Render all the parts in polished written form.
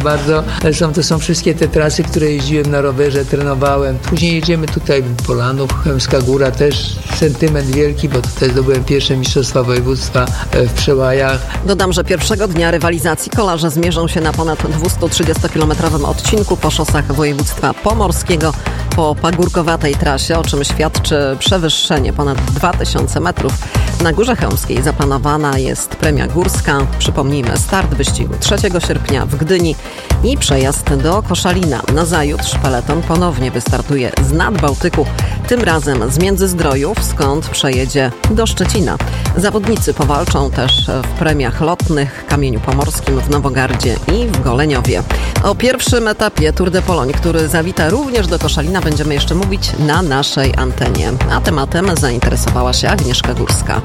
bardzo. To są wszystkie te trasy, które jeździłem na rowerze, trenowałem. Później jedziemy tutaj Polanów, Chełmska Góra, też sentyment wielki, bo tutaj zdobyłem pierwsze mistrzostwa województwa w Przełajach. Dodam, że pierwszego dnia rywalizacji kolarze zmierzą się na ponad 230-kilometrowym odcinku po szosach województwa pomorskiego po pagórkowatej trasie, o czym świadczy przewyższenie ponad 2000 metrów. Na Górze Chełmskiej zaplanowana jest premia górska. Przypomnijmy, start wyścigu 3 sierpnia w Gdyni i przejazd do Koszalina. Nazajutrz peleton ponownie wystartuje z Nadbałtyku, tym razem z Międzyzdrojów, skąd przejedzie do Szczecina. Zawodnicy powalczą też w premiach lotnych, Kamieniu Pomorskim, w Nowogardzie i w Goleniowie. O pierwszym etapie Tour de Pologne, który zawita również do Koszalina, będziemy jeszcze mówić na naszej antenie. A tematem zainteresowała się Agnieszka Górska.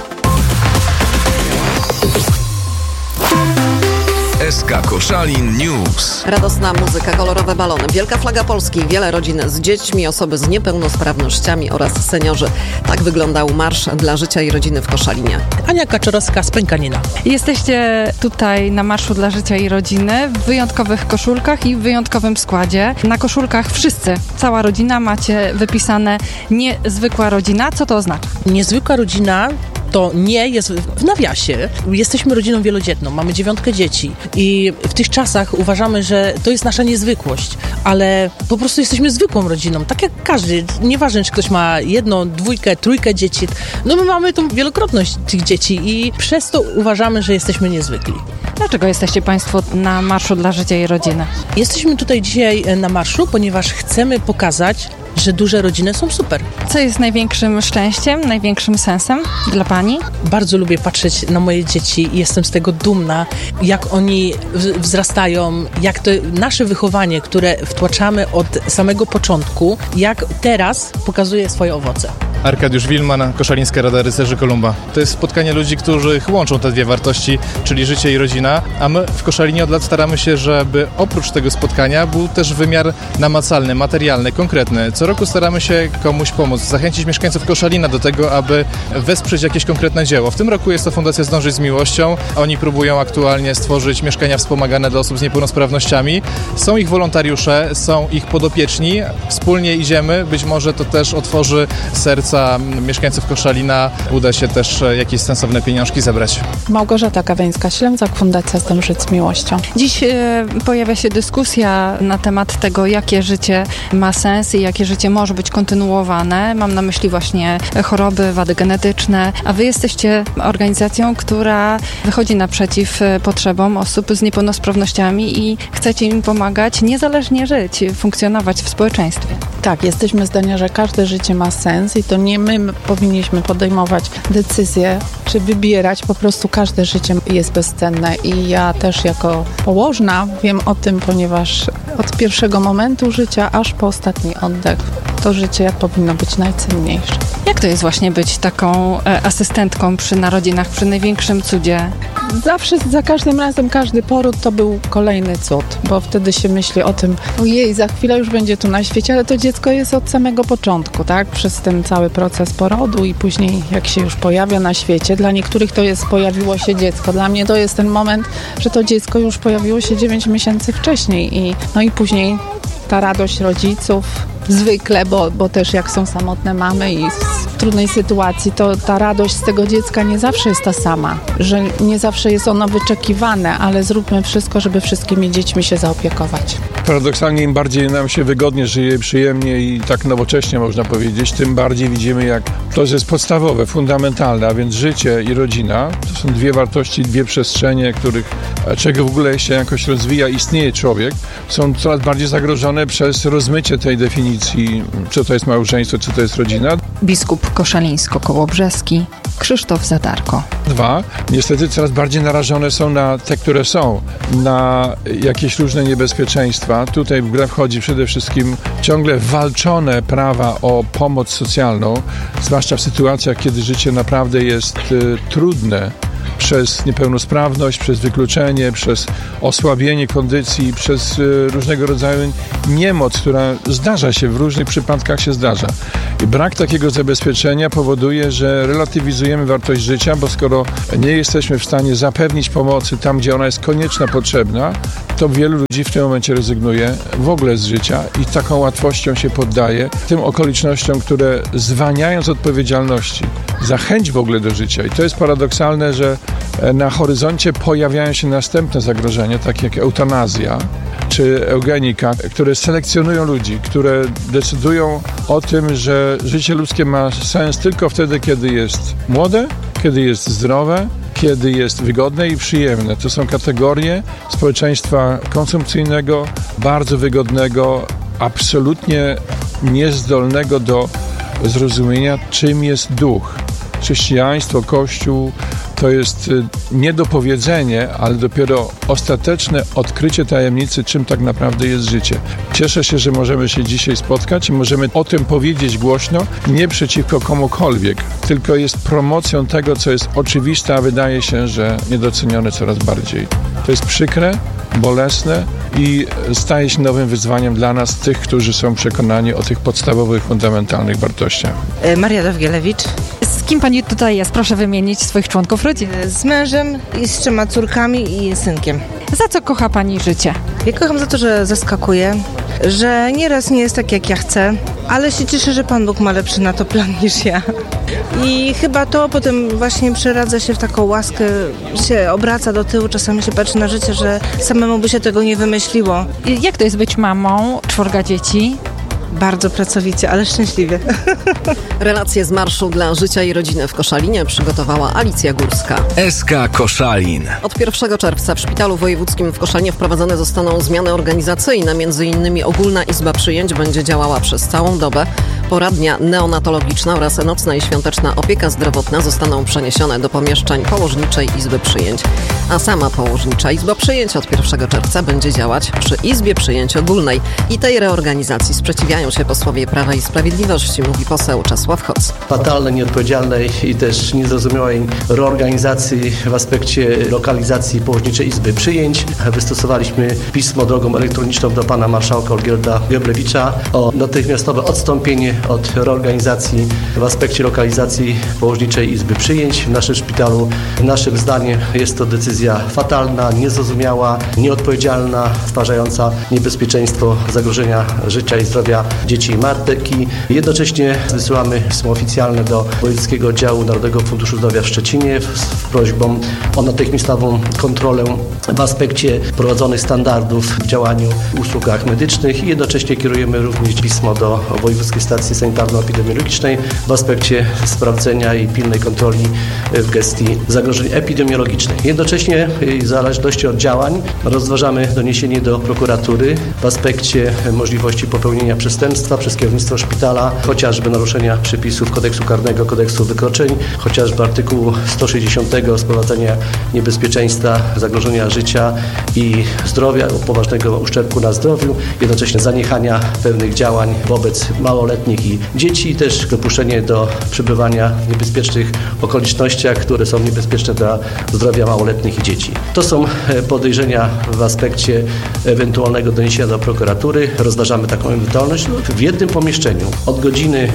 SK Koszalin News. Radosna muzyka, kolorowe balony, wielka flaga Polski, wiele rodzin z dziećmi, osoby z niepełnosprawnościami oraz seniorzy. Tak wyglądał Marsz dla Życia i Rodziny w Koszalinie. Ania Kaczorowska z Pękanina. Jesteście tutaj na Marszu dla Życia i Rodziny w wyjątkowych koszulkach i w wyjątkowym składzie. Na koszulkach wszyscy, cała rodzina, macie wypisane niezwykła rodzina. Co to oznacza? Niezwykła rodzina to nie jest w nawiasie. Jesteśmy rodziną wielodzietną, mamy 9 dzieci i w tych czasach uważamy, że to jest nasza niezwykłość, ale po prostu jesteśmy zwykłą rodziną, tak jak każdy. Nieważne, czy ktoś ma 1, 2, 3 dzieci. No my mamy tą wielokrotność tych dzieci i przez to uważamy, że jesteśmy niezwykli. Dlaczego jesteście Państwo na Marszu dla Życia i Rodziny? Jesteśmy tutaj dzisiaj na marszu, ponieważ chcemy pokazać, że duże rodziny są super. Co jest największym szczęściem, największym sensem dla Pani? Bardzo lubię patrzeć na moje dzieci i jestem z tego dumna, jak oni wzrastają, jak to nasze wychowanie, które wtłaczamy od samego początku, jak teraz pokazuje swoje owoce. Arkadiusz Wilman, Koszalińska Rada Rycerzy Kolumba. To jest spotkanie ludzi, którzy łączą te dwie wartości, czyli życie i rodzina, a my w Koszalinie od lat staramy się, żeby oprócz tego spotkania był też wymiar namacalny, materialny, konkretny. Co roku staramy się komuś pomóc, zachęcić mieszkańców Koszalina do tego, aby wesprzeć jakieś konkretne dzieło. W tym roku jest to Fundacja Zdążyć z Miłością. Oni próbują aktualnie stworzyć mieszkania wspomagane dla osób z niepełnosprawnościami. Są ich wolontariusze, są ich podopieczni. Wspólnie idziemy. Być może to też otworzy serca mieszkańców Koszalina. Uda się też jakieś sensowne pieniążki zebrać. Małgorzata Kaweńska-Ślęzak, Fundacja Zdążyć z Miłością. Dziś pojawia się dyskusja na temat tego, jakie życie ma sens i jakie życie może być kontynuowane. Mam na myśli właśnie choroby, wady genetyczne, a wy jesteście organizacją, która wychodzi naprzeciw potrzebom osób z niepełnosprawnościami i chcecie im pomagać niezależnie żyć, funkcjonować w społeczeństwie. Tak, jesteśmy zdania, że każde życie ma sens i to nie my powinniśmy podejmować decyzje, czy wybierać, po prostu każde życie jest bezcenne i ja też jako położna wiem o tym, ponieważ od pierwszego momentu życia aż po ostatni oddech to życie powinno być najcenniejsze. Jak to jest właśnie być taką asystentką przy narodzinach, przy największym cudzie? Zawsze, za każdym razem, każdy poród to był kolejny cud, bo wtedy się myśli o tym, ojej, za chwilę już będzie tu na świecie, ale to dziecko jest od samego początku, tak? Przez ten cały proces porodu i później jak się już pojawia na świecie. Dla niektórych to jest pojawiło się dziecko. Dla mnie to jest ten moment, że to dziecko już pojawiło się 9 miesięcy wcześniej i później ta radość rodziców, zwykle, bo też jak są samotne mamy i w trudnej sytuacji, to ta radość z tego dziecka nie zawsze jest ta sama, że nie zawsze jest ono wyczekiwane, ale zróbmy wszystko, żeby wszystkimi dziećmi się zaopiekować. Paradoksalnie im bardziej nam się wygodnie żyje, przyjemnie i tak nowocześnie można powiedzieć, tym bardziej widzimy, jak to jest podstawowe, fundamentalne, a więc życie i rodzina. To są dwie wartości, dwie przestrzenie, czego w ogóle się jakoś rozwija, istnieje człowiek, są coraz bardziej zagrożone przez rozmycie tej definicji, co to jest małżeństwo, co to jest rodzina. Biskup Koszalińsko-Kołobrzeski, Krzysztof Zadarko. 2. Niestety coraz bardziej narażone są na te, które są, na jakieś różne niebezpieczeństwa. Tutaj w grę wchodzi przede wszystkim ciągle walczone prawa o pomoc socjalną, zwłaszcza w sytuacjach, kiedy życie naprawdę jest trudne. przez niepełnosprawność, przez wykluczenie, przez osłabienie kondycji, przez różnego rodzaju niemoc, która zdarza się, w różnych przypadkach się zdarza. I brak takiego zabezpieczenia powoduje, że relatywizujemy wartość życia, bo skoro nie jesteśmy w stanie zapewnić pomocy tam, gdzie ona jest konieczna, potrzebna, to wielu ludzi w tym momencie rezygnuje w ogóle z życia i taką łatwością się poddaje tym okolicznościom, które zwalniają z odpowiedzialności za chęć w ogóle do życia. I to jest paradoksalne, że na horyzoncie pojawiają się następne zagrożenia, takie jak eutanazja czy eugenika, które selekcjonują ludzi, które decydują o tym, że życie ludzkie ma sens tylko wtedy, kiedy jest młode, kiedy jest zdrowe, kiedy jest wygodne i przyjemne. To są kategorie społeczeństwa konsumpcyjnego, bardzo wygodnego, absolutnie niezdolnego do zrozumienia, czym jest duch. Chrześcijaństwo, Kościół to jest niedopowiedzenie, ale dopiero ostateczne odkrycie tajemnicy, czym tak naprawdę jest życie. Cieszę się, że możemy się dzisiaj spotkać i możemy o tym powiedzieć głośno, nie przeciwko komukolwiek, tylko jest promocją tego, co jest oczywiste, a wydaje się, że niedocenione coraz bardziej. To jest przykre, bolesne i staje się nowym wyzwaniem dla nas, tych, którzy są przekonani o tych podstawowych, fundamentalnych wartościach. Maria Dowgielewicz. Z kim pani tutaj jest? Proszę wymienić swoich członków rodziny. Z mężem i z 3 córkami i synkiem. Za co kocha pani życie? Ja kocham za to, że zaskakuje, że nieraz nie jest tak, jak ja chcę, ale się cieszę, że Pan Bóg ma lepszy na to plan niż ja. I chyba to potem właśnie przeradza się w taką łaskę, się obraca do tyłu, czasami się patrzy na życie, że samemu by się tego nie wymyśliło. Jak to jest być mamą 4 dzieci? Bardzo pracowicie, ale szczęśliwie. Relacje z Marszu dla Życia i Rodziny w Koszalinie przygotowała Alicja Górska. SK Koszalin. Od 1 czerwca w Szpitalu Wojewódzkim w Koszalinie wprowadzone zostaną zmiany organizacyjne. Między innymi ogólna izba przyjęć będzie działała przez całą dobę. Poradnia neonatologiczna oraz nocna i świąteczna opieka zdrowotna zostaną przeniesione do pomieszczeń położniczej izby przyjęć. A sama położnicza izba przyjęć od 1 czerwca będzie działać przy izbie przyjęć ogólnej. I tej reorganizacji sprzeciwiają się posłowie Prawa i Sprawiedliwości, mówi poseł Czesław Hoc. Fatalnej, nieodpowiedzialnej i też niezrozumiałej reorganizacji w aspekcie lokalizacji położniczej izby przyjęć. Wystosowaliśmy pismo drogą elektroniczną do pana marszałka Olgierda Gebrewicza o natychmiastowe odstąpienie od reorganizacji w aspekcie lokalizacji położniczej izby przyjęć w naszym szpitalu. Naszym zdaniem jest to decyzja fatalna, niezrozumiała, nieodpowiedzialna, stwarzająca niebezpieczeństwo zagrożenia życia i zdrowia dzieci i matek. I jednocześnie wysyłamy pismo oficjalne do Wojewódzkiego Oddziału Narodowego Funduszu Zdrowia w Szczecinie z prośbą o natychmiastową kontrolę w aspekcie prowadzonych standardów w działaniu w usługach medycznych i jednocześnie kierujemy również pismo do Wojewódzkiej Stacji Sanitarno-Epidemiologicznej w aspekcie sprawdzenia i pilnej kontroli w gestii zagrożeń epidemiologicznych. Jednocześnie w zależności od działań rozważamy doniesienie do prokuratury w aspekcie możliwości popełnienia przestępstwa przez kierownictwo szpitala, chociażby naruszenia przepisów kodeksu karnego, kodeksu wykroczeń, chociażby artykułu 160 sprowadzenia niebezpieczeństwa, zagrożenia życia i zdrowia, poważnego uszczerbku na zdrowiu, jednocześnie zaniechania pewnych działań wobec małoletnich i dzieci, też dopuszczenie do przebywania w niebezpiecznych okolicznościach, które są niebezpieczne dla zdrowia małoletnich i dzieci. To są podejrzenia w aspekcie ewentualnego doniesienia do prokuratury. Rozważamy taką ewentualność. W jednym pomieszczeniu od godziny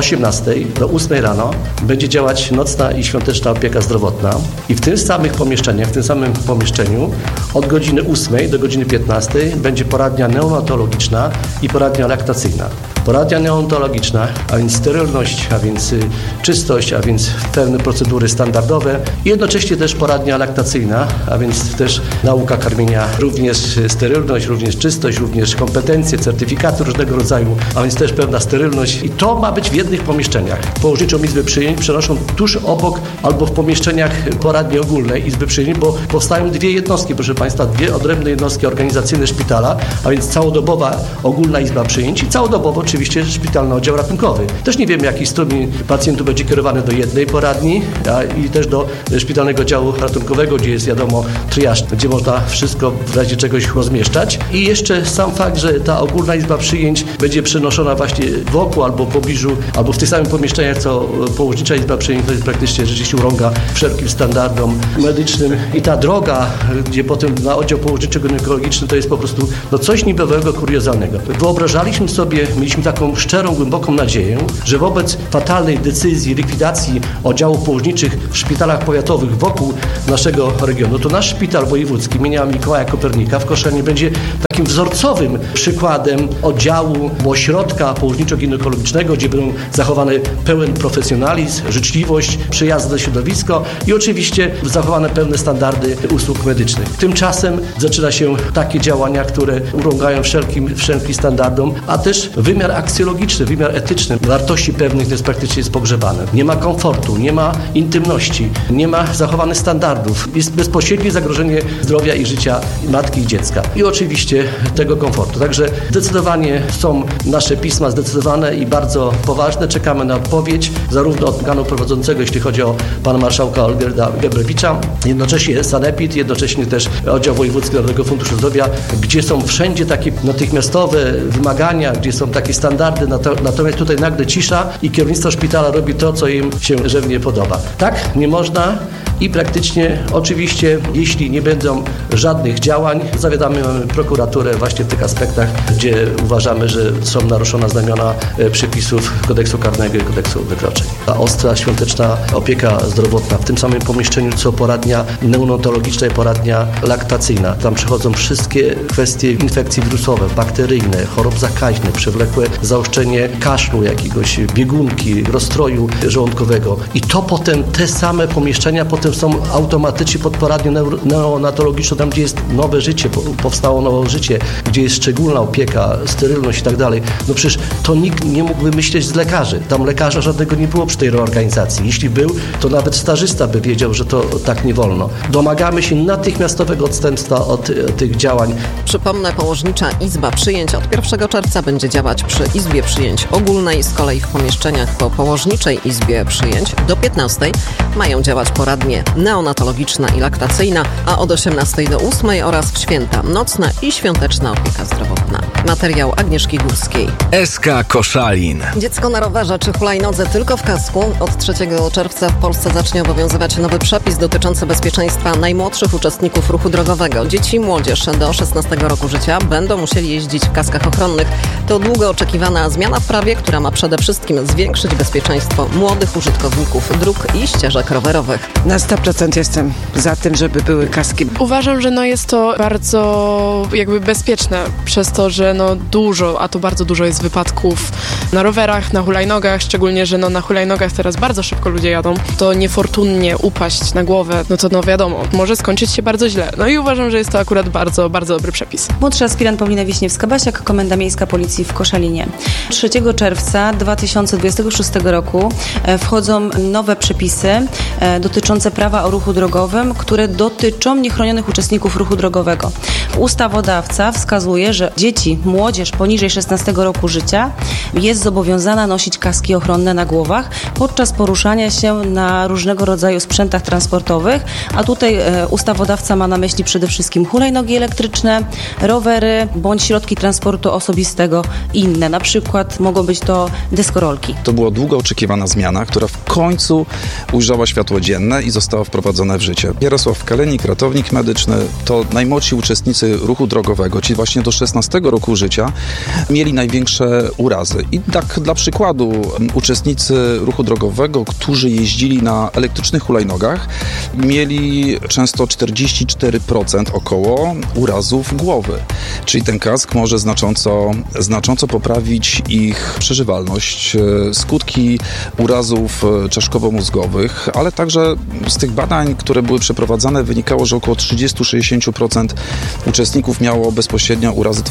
18 do 8 rano będzie działać nocna i świąteczna opieka zdrowotna i w tym samym pomieszczeniu od godziny 8 do godziny 15 będzie poradnia neonatologiczna i poradnia laktacyjna. Poradnia neonatologiczna, a więc sterylność, a więc czystość, a więc pewne procedury standardowe i jednocześnie też poradnia laktacyjna, a więc też nauka karmienia, również sterylność, również czystość, również kompetencje, certyfikaty różnego rodzaju, a więc też pewna sterylność i to ma być w jednych pomieszczeniach. Położniczą izbę przyjęć przenoszą tuż obok albo w pomieszczeniach poradni ogólnej izby przyjęć, bo powstają 2 jednostki, proszę Państwa, 2 odrębne jednostki organizacyjne szpitala, a więc całodobowa ogólna izba przyjęć i całodobowo, czyli oczywiście szpitalny oddział ratunkowy. Też nie wiemy, jaki strumień pacjentów będzie kierowany do jednej poradni i też do szpitalnego oddziału ratunkowego, gdzie jest wiadomo triaż, gdzie można wszystko w razie czegoś rozmieszczać. I jeszcze sam fakt, że ta ogólna izba przyjęć będzie przenoszona właśnie wokół albo w pobliżu, albo w tych samych pomieszczeniach, co położnicza izba przyjęć, to jest praktycznie rzeczywiście urąga wszelkim standardom medycznym. I ta droga, gdzie potem na oddział położniczo-ginekologiczny, to jest po prostu coś niebywałego, kuriozalnego. Wyobrażaliśmy sobie, mieliśmy taką szczerą, głęboką nadzieję, że wobec fatalnej decyzji likwidacji oddziałów położniczych w szpitalach powiatowych wokół naszego regionu, to nasz szpital wojewódzki imienia Mikołaja Kopernika w Koszalinie będzie takim wzorcowym przykładem oddziału, ośrodka położniczo-ginekologicznego, gdzie będą zachowane pełen profesjonalizm, życzliwość, przyjazne środowisko i oczywiście zachowane pełne standardy usług medycznych. Tymczasem zaczyna się takie działania, które urągają wszelkim standardom, a też wymiar aksjologiczny, wymiar etyczny wartości pewnych jest praktycznie pogrzebany. Nie ma komfortu, nie ma intymności, nie ma zachowanych standardów. Jest bezpośrednie zagrożenie zdrowia i życia matki i dziecka. I oczywiście tego komfortu. Także zdecydowanie są nasze pisma zdecydowane i bardzo poważne. Czekamy na odpowiedź zarówno od organu prowadzącego, jeśli chodzi o pana marszałka Olgierda Gebrewicza, jednocześnie sanepid, jednocześnie też oddział wojewódzki Narodowego Funduszu Zdrowia, gdzie są wszędzie takie natychmiastowe wymagania, gdzie są takie standardy, natomiast tutaj nagle cisza i kierownictwo szpitala robi to, co im się żywnie podoba. Tak, nie można i praktycznie oczywiście, jeśli nie będą żadnych działań, zawiadamy prokuraturę właśnie w tych aspektach, gdzie uważamy, że są naruszone znamiona przepisów kodeksu karnego i kodeksu wykroczeń. Ta ostra, świąteczna opieka zdrowotna w tym samym pomieszczeniu, co poradnia neonatologiczna i poradnia laktacyjna. Tam przychodzą wszystkie kwestie infekcji wirusowe, bakteryjne, chorób zakaźnych, przewlekłe zaostrzenie kaszlu, jakiegoś biegunki, rozstroju żołądkowego. I to potem, te same pomieszczenia potem są automatycznie pod poradnią neonatologiczną, tam gdzie jest nowe życie, powstało nowe życie, gdzie jest szczególna opieka, sterylność i tak dalej. No przecież to nikt nie mógł wymyśleć z lekarzy. Tam lekarza żadnego nie było przy tej reorganizacji. Jeśli był, to nawet stażysta by wiedział, że to tak nie wolno. Domagamy się natychmiastowego odstępstwa od tych działań. Przypomnę, położnicza izba przyjęć od 1 czerwca będzie działać przy izbie przyjęć ogólnej. Z kolei w pomieszczeniach po położniczej izbie przyjęć do 15 mają działać poradnie neonatologiczna i laktacyjna, a od 18 do 8 oraz w święta nocna i świąteczna opieka zdrowotna. Materiał Agnieszki Górskiej. SK Koszalin. Dziecko na rowerze czy hulajnodze tylko w kasku. Od 3 czerwca w Polsce zacznie obowiązywać nowy przepis dotyczący bezpieczeństwa najmłodszych uczestników ruchu drogowego. Dzieci i młodzież do 16 roku życia będą musieli jeździć w kaskach ochronnych. To długo oczekiwana zmiana w prawie, która ma przede wszystkim zwiększyć bezpieczeństwo młodych użytkowników dróg i ścieżek rowerowych. Na 100% jestem za tym, żeby były kaski. Uważam, że jest to bardzo bezpieczne przez to, że dużo, a to bardzo dużo jest wypadków na rowerach, na hulajnogach, szczególnie, że na hulajnogach teraz bardzo szybko ludzie jadą. To niefortunnie upaść na głowę, to wiadomo, może skończyć się bardzo źle. I uważam, że jest to akurat bardzo, bardzo dobry przepis. Młodszy aspirant Paulina Wiśniewska-Basiak, Komenda Miejska Policji w Koszalinie. 3 czerwca 2026 roku wchodzą nowe przepisy dotyczące prawa o ruchu drogowym, które dotyczą niechronionych uczestników ruchu drogowego. Ustawodawca wskazuje, że dzieci, młodzież poniżej 16 roku życia jest zobowiązana nosić kaski ochronne na głowach podczas poruszania się na różnego rodzaju sprzętach transportowych, a tutaj ustawodawca ma na myśli przede wszystkim hulajnogi elektryczne, rowery bądź środki transportu osobistego i inne. Na przykład mogą być to deskorolki. To była długo oczekiwana zmiana, która w końcu ujrzała światło dzienne i została wprowadzona w życie. Jarosław Kalenik, ratownik medyczny, to najmłodsi uczestnicy ruchu drogowego, ci właśnie do 16 roku życia, mieli największe urazy. I tak dla przykładu, uczestnicy ruchu drogowego, którzy jeździli na elektrycznych hulajnogach, mieli często 44% około urazów głowy. Czyli ten kask może znacząco poprawić ich przeżywalność, skutki urazów czaszkowo-mózgowych, ale także z tych badań, które były przeprowadzane, wynikało, że około 30-60% uczestników miało bezpośrednio urazy twarzoczaszki.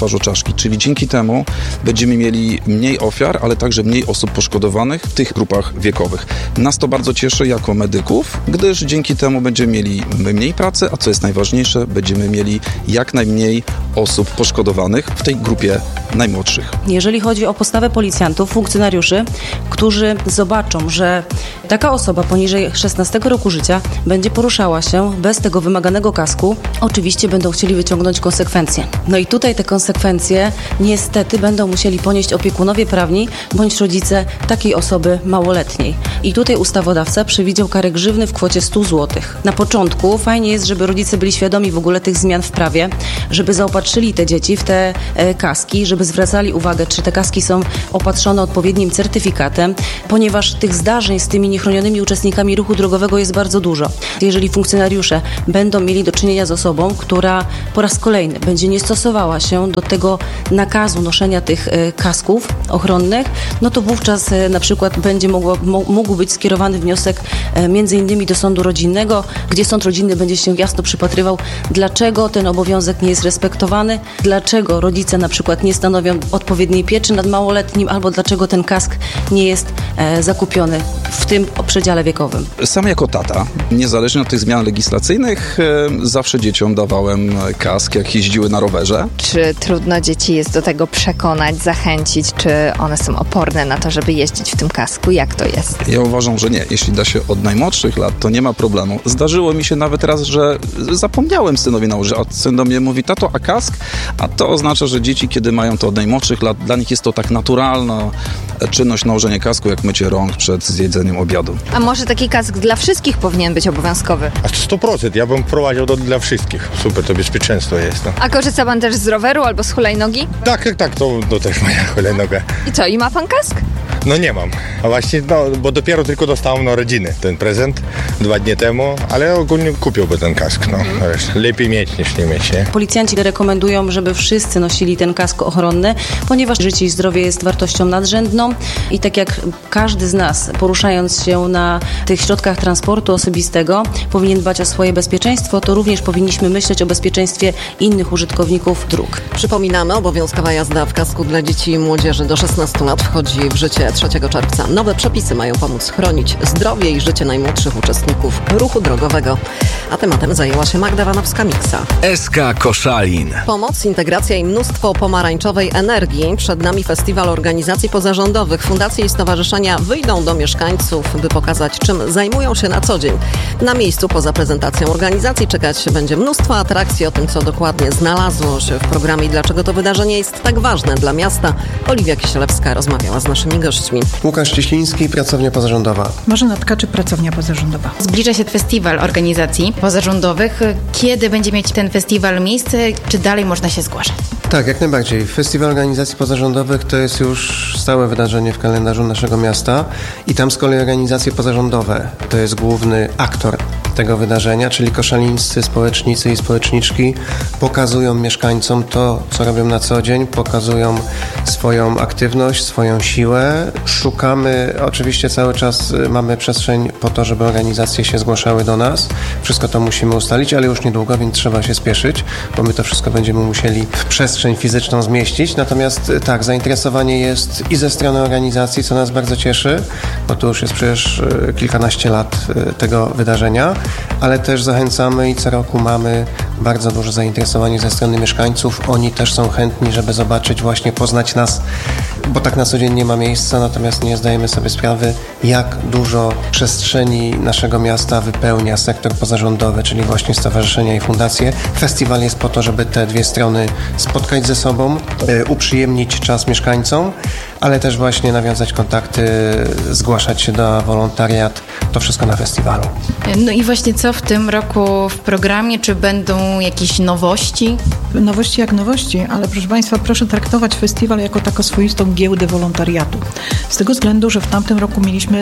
jednostki, czyli dzięki temu będziemy mieli mniej ofiar, ale także mniej osób poszkodowanych w tych grupach wiekowych. Nas to bardzo cieszy jako medyków, gdyż dzięki temu będziemy mieli mniej pracy, a co jest najważniejsze, będziemy mieli jak najmniej osób poszkodowanych w tej grupie najmłodszych. Jeżeli chodzi o postawę policjantów, funkcjonariuszy, którzy zobaczą, że taka osoba poniżej 16 roku życia będzie poruszała się bez tego wymaganego kasku, oczywiście będą chcieli wyciągnąć konsekwencje. No i tutaj te konsekwencje niestety będą musieli ponieść opiekunowie prawni bądź rodzice takiej osoby małoletniej. I tutaj ustawodawca przewidział karę grzywny w kwocie 100 zł. Na początku fajnie jest, żeby rodzice byli świadomi w ogóle tych zmian w prawie, żeby zaopatrzyli te dzieci w te kaski, żeby zwracali uwagę, czy te kaski są opatrzone odpowiednim certyfikatem, ponieważ tych zdarzeń z tymi niechronionymi uczestnikami ruchu drogowego jest bardzo dużo. Jeżeli funkcjonariusze będą mieli do czynienia z osobą, która po raz kolejny będzie nie stosowała się do tego nakazu noszenia tych kasków ochronnych, no to wówczas na przykład będzie mógł być skierowany wniosek między innymi do sądu rodzinnego, gdzie sąd rodzinny będzie się jasno przypatrywał, dlaczego ten obowiązek nie jest respektowany, dlaczego rodzice na przykład nie stanowią odpowiedniej pieczy nad małoletnim, albo dlaczego ten kask nie jest zakupiony w tym przedziale wiekowym. Sam jako tata, niezależnie od tych zmian legislacyjnych, zawsze dzieciom dawałem kask, jak jeździły na rowerze. Czy trudno dzieci jest do tego przekonać, zachęcić, czy one są oporne na to, żeby jeździć w tym kasku? Jak to jest? Ja uważam, że nie. Jeśli da się od najmłodszych lat, to nie ma problemu. Zdarzyło mi się nawet raz, że zapomniałem synowi nałożyć, a syn do mnie mówi: tato, a kask? A to oznacza, że dzieci, kiedy mają to od najmłodszych lat, dla nich jest to tak naturalna czynność nałożenia kasku, jak mycie rąk przed zjedzeniem obiadu. A może taki kask dla wszystkich powinien być obowiązkowy? A 100%. Ja bym wprowadził to dla wszystkich. Super, to bezpieczeństwo jest. No. A korzysta pan też z roweru albo z hulajnogi? Tak, to też moja hulajnoga. I co, i ma pan kask? No nie mam. A właśnie, bo dopiero tylko dostałem na rodziny ten prezent 2 dni temu, ale ogólnie kupiłby ten kask. No. Lepiej mieć niż nie mieć, nie? Policjanci rekomendują, żeby wszyscy nosili ten kask ochronny, ponieważ życie i zdrowie jest wartością nadrzędną i tak jak każdy z nas, poruszając się na tych środkach transportu osobistego, powinien dbać o swoje bezpieczeństwo, to również powinniśmy myśleć o bezpieczeństwie innych użytkowników dróg. Przypominamy, obowiązkowa jazda w kasku dla dzieci i młodzieży do 16 lat wchodzi w życie 3 czerwca. Nowe przepisy mają pomóc chronić zdrowie i życie najmłodszych uczestników ruchu drogowego. A tematem zajęła się Magda Wanowska-Miksa. SK Koszalin. Pomoc, integracja i mnóstwo pomarańczowej energii. Przed nami festiwal organizacji pozarządowych. Fundacje i stowarzyszenia wyjdą do mieszkańców, by pokazać, czym zajmują się na co dzień. Na miejscu poza prezentacją organizacji czekać będzie mnóstwo atrakcji. O tym, co dokładnie znalazło się w programie i dlaczego to wydarzenie jest tak ważne dla miasta, Oliwia Kisielewska rozmawiała z naszymi gośćmi. Łukasz Cieśliński, pracownia pozarządowa. Marzena Tkaczy, pracownia pozarządowa. Zbliża się festiwal organizacji pozarządowych. Kiedy będzie mieć ten festiwal miejsce? Czy dalej można się zgłaszać? Tak, jak najbardziej. Festiwal organizacji pozarządowych to jest już stałe wydarzenie w kalendarzu naszego miasta i tam z kolei organizacje pozarządowe to jest główny aktor tego wydarzenia, czyli koszalińscy społecznicy i społeczniczki pokazują mieszkańcom to, co robią na co dzień, pokazują swoją aktywność, swoją siłę. Szukamy, oczywiście cały czas mamy przestrzeń po to, żeby organizacje się zgłaszały do nas. Wszystko to musimy ustalić, ale już niedługo, więc trzeba się spieszyć, bo my to wszystko będziemy musieli w przestrzeń fizyczną zmieścić. Natomiast tak, zainteresowanie jest i ze strony organizacji, co nas bardzo cieszy, bo to już jest przecież kilkanaście lat tego wydarzenia, ale też zachęcamy i co roku mamy bardzo duże zainteresowanie ze strony mieszkańców. Oni też są chętni, żeby zobaczyć, właśnie poznać nas, bo tak na co dzień nie ma miejsca, natomiast nie zdajemy sobie sprawy, jak dużo przestrzeni naszego miasta wypełnia sektor pozarządowy, czyli właśnie stowarzyszenia i fundacje. Festiwal jest po to, żeby te dwie strony spotkać ze sobą, uprzyjemnić czas mieszkańcom, ale też właśnie nawiązać kontakty, zgłaszać się na wolontariat. To wszystko na festiwalu. No i właśnie co w tym roku w programie? Czy będą jakieś nowości? Nowości jak nowości, ale proszę Państwa, proszę traktować festiwal jako taką swoistą giełdę wolontariatu. Z tego względu, że w tamtym roku mieliśmy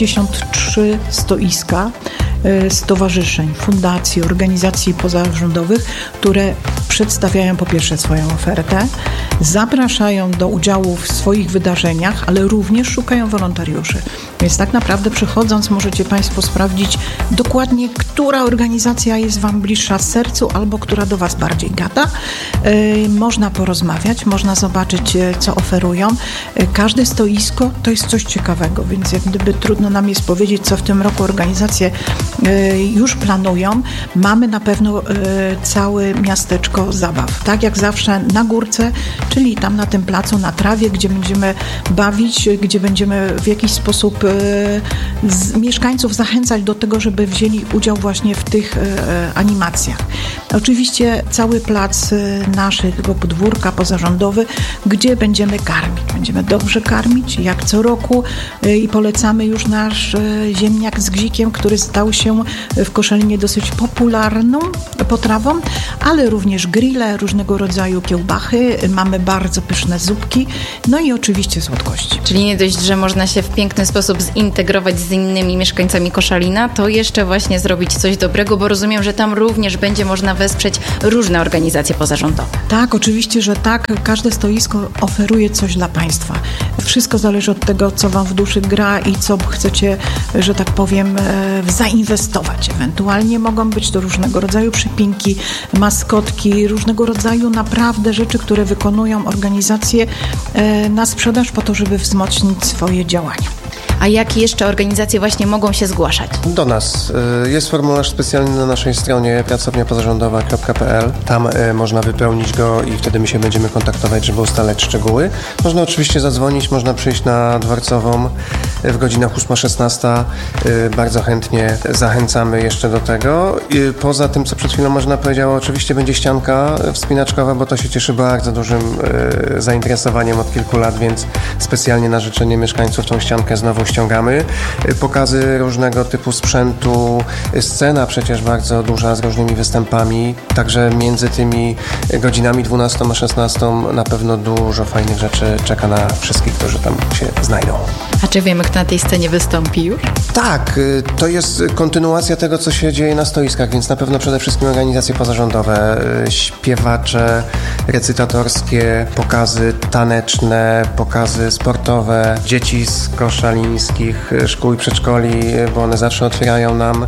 63 stoiska stowarzyszeń, fundacji, organizacji pozarządowych, które przedstawiają po pierwsze swoją ofertę zapraszają do udziału w swoich wydarzeniach, ale również szukają wolontariuszy. Więc tak naprawdę przychodząc możecie Państwo sprawdzić dokładnie, która organizacja jest Wam bliższa sercu albo która do Was bardziej gada. Można porozmawiać, można zobaczyć, co oferują. Każde stoisko to jest coś ciekawego, więc jak gdyby trudno nam jest powiedzieć, co w tym roku organizacje już planują. Mamy na pewno całe miasteczko zabaw. Tak jak zawsze na górce, czyli tam na tym placu, na trawie, gdzie będziemy bawić, gdzie będziemy w jakiś sposób mieszkańców zachęcać do tego, żeby wzięli udział właśnie w tych animacjach. Oczywiście cały plac naszego podwórka pozarządowy, gdzie będziemy karmić. Będziemy dobrze karmić, jak co roku i polecamy już nasz ziemniak z gzikiem, który stał się w Koszalinie dosyć popularną potrawą, ale również grille, różnego rodzaju kiełbachy, mamy bardzo pyszne zupki, no i oczywiście słodkości. Czyli nie dość, że można się w piękny sposób zintegrować z innymi mieszkańcami Koszalina, to jeszcze właśnie zrobić coś dobrego, bo rozumiem, że tam również będzie można wesprzeć różne organizacje pozarządowe. Tak, oczywiście, że tak. Każde stoisko oferuje coś dla Państwa. Wszystko zależy od tego, co Wam w duszy gra i co chcecie, że tak powiem, zainwestować. Ewentualnie mogą być to różnego rodzaju przypinki, maskotki, różnego rodzaju naprawdę rzeczy, które wykonują organizacje na sprzedaż po to, żeby wzmocnić swoje działania. A jakie jeszcze organizacje właśnie mogą się zgłaszać? Do nas. Jest formularz specjalny na naszej stronie pracowniapozarządowa.pl. Tam można wypełnić go i wtedy my się będziemy kontaktować, żeby ustalać szczegóły. Można oczywiście zadzwonić, można przyjść na Dworcową w godzinach 8-16. Bardzo chętnie zachęcamy jeszcze do tego. Poza tym, co przed chwilą Marzena powiedziała, oczywiście będzie ścianka wspinaczkowa, bo to się cieszy bardzo dużym zainteresowaniem od kilku lat, więc specjalnie na życzenie mieszkańców tą ściankę znowu ściągamy. Pokazy różnego typu sprzętu, scena przecież bardzo duża z różnymi występami, także między tymi godzinami 12 a 16 na pewno dużo fajnych rzeczy czeka na wszystkich, którzy tam się znajdą. A czy wiemy, kto na tej scenie wystąpi już? Tak, to jest kontynuacja tego, co się dzieje na stoiskach, więc na pewno przede wszystkim organizacje pozarządowe, śpiewacze, recytatorskie, pokazy taneczne, pokazy sportowe, dzieci z koszalińskich szkół i przedszkoli, bo one zawsze otwierają nam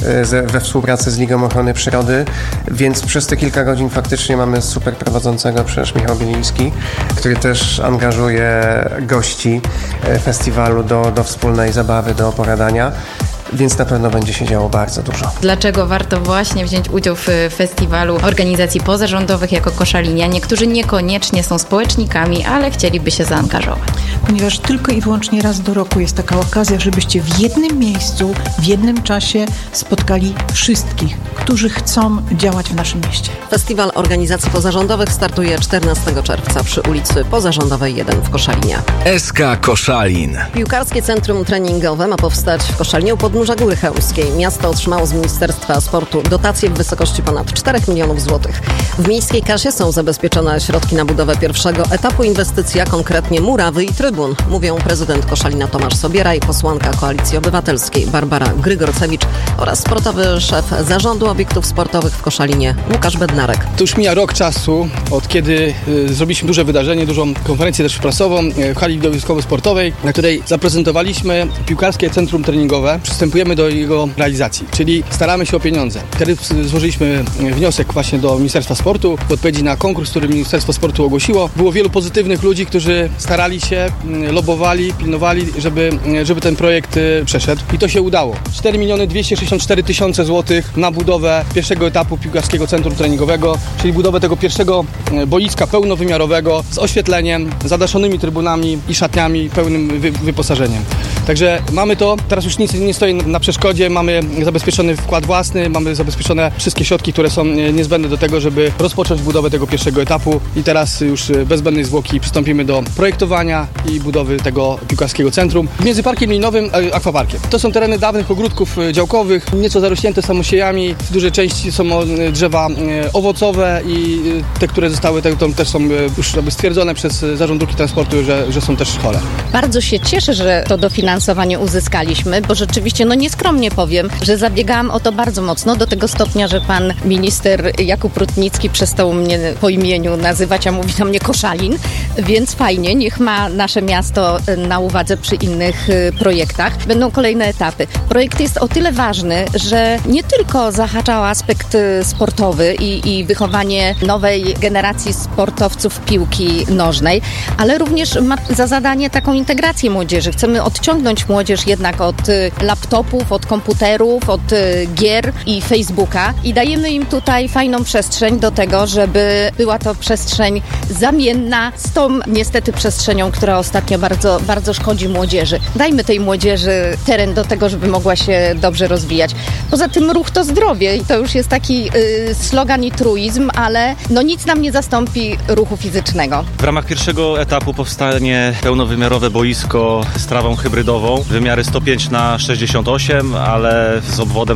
we współpracy z Ligą Ochrony Przyrody, więc przez te kilka godzin faktycznie mamy super prowadzącego, przecież Michał Bieliński, który też angażuje gości festiwalu do wspólnej zabawy, do opowiadania. Więc na pewno będzie się działo bardzo dużo. Dlaczego warto właśnie wziąć udział w festiwalu organizacji pozarządowych jako koszalinianie, którzy niekoniecznie są społecznikami, ale chcieliby się zaangażować? Ponieważ tylko i wyłącznie raz do roku jest taka okazja, żebyście w jednym miejscu, w jednym czasie spotkali wszystkich, którzy chcą działać w naszym mieście. Festiwal organizacji pozarządowych startuje 14 czerwca przy ulicy Pozarządowej 1 w Koszalinie. SK Koszalin. Piłkarskie centrum treningowe ma powstać w Koszalinie u podnóża Góry Chełmskiej. Miasto otrzymało z Ministerstwa Sportu dotację w wysokości ponad 4 milionów złotych. W miejskiej kasie są zabezpieczone środki na budowę pierwszego etapu inwestycji, a konkretnie murawy i trybun, mówią prezydent Koszalina Tomasz Sobiera i posłanka Koalicji Obywatelskiej Barbara Grygorcewicz oraz sportowy szef Zarządu Obiektów Sportowych w Koszalinie Łukasz Bednarek. To już mija rok czasu, od kiedy zrobiliśmy duże wydarzenie, dużą konferencję też prasową w hali widowiskowo-sportowej, na której zaprezentowaliśmy piłkarskie centrum treningowe. Przystępujemy do jego realizacji, czyli staramy się o pieniądze. Wtedy złożyliśmy wniosek właśnie do Ministerstwa Sportu w odpowiedzi na konkurs, który Ministerstwo Sportu ogłosiło. Było wielu pozytywnych ludzi, którzy starali się, lobowali, pilnowali, żeby ten projekt przeszedł i to się udało. 4 264 000 złotych na budowę pierwszego etapu piłkarskiego centrum treningowego, czyli budowę tego pierwszego boiska pełnowymiarowego z oświetleniem, zadaszonymi trybunami i szatniami, pełnym wyposażeniem. Także mamy to, teraz już nic nie stoi na przeszkodzie, mamy zabezpieczony wkład własny, mamy zabezpieczone wszystkie środki, które są niezbędne do tego, żeby rozpocząć budowę tego pierwszego etapu i teraz już bez zbędnej zwłoki przystąpimy do projektowania i budowy tego piłkarskiego centrum między Parkiem Linowym a Akwaparkiem. To są tereny dawnych ogródków działkowych, nieco zarośnięte samosiejami, w dużej części są drzewa owocowe i te, które zostały, też są już stwierdzone przez Zarząd Dróg i Transportu, że są też chore. Bardzo się cieszę, że to dofinansowanie uzyskaliśmy, bo rzeczywiście No nieskromnie powiem, że zabiegałam o to bardzo mocno, do tego stopnia, że pan minister Jakub Rutnicki przestał mnie po imieniu nazywać, a mówi na mnie Koszalin, więc fajnie, niech ma nasze miasto na uwadze przy innych projektach. Będą kolejne etapy. Projekt jest o tyle ważny, że nie tylko zahacza o aspekt sportowy i wychowanie nowej generacji sportowców piłki nożnej, ale również ma za zadanie taką integrację młodzieży. Chcemy odciągnąć młodzież jednak od laptopów, od komputerów, od gier i Facebooka i dajemy im tutaj fajną przestrzeń do tego, żeby była to przestrzeń zamienna z tą niestety przestrzenią, która ostatnio bardzo, bardzo szkodzi młodzieży. Dajmy tej młodzieży teren do tego, żeby mogła się dobrze rozwijać. Poza tym ruch to zdrowie i to już jest taki slogan i truizm, ale no nic nam nie zastąpi ruchu fizycznego. W ramach pierwszego etapu powstanie pełnowymiarowe boisko z trawą hybrydową, wymiary 105x68, ale z obwodem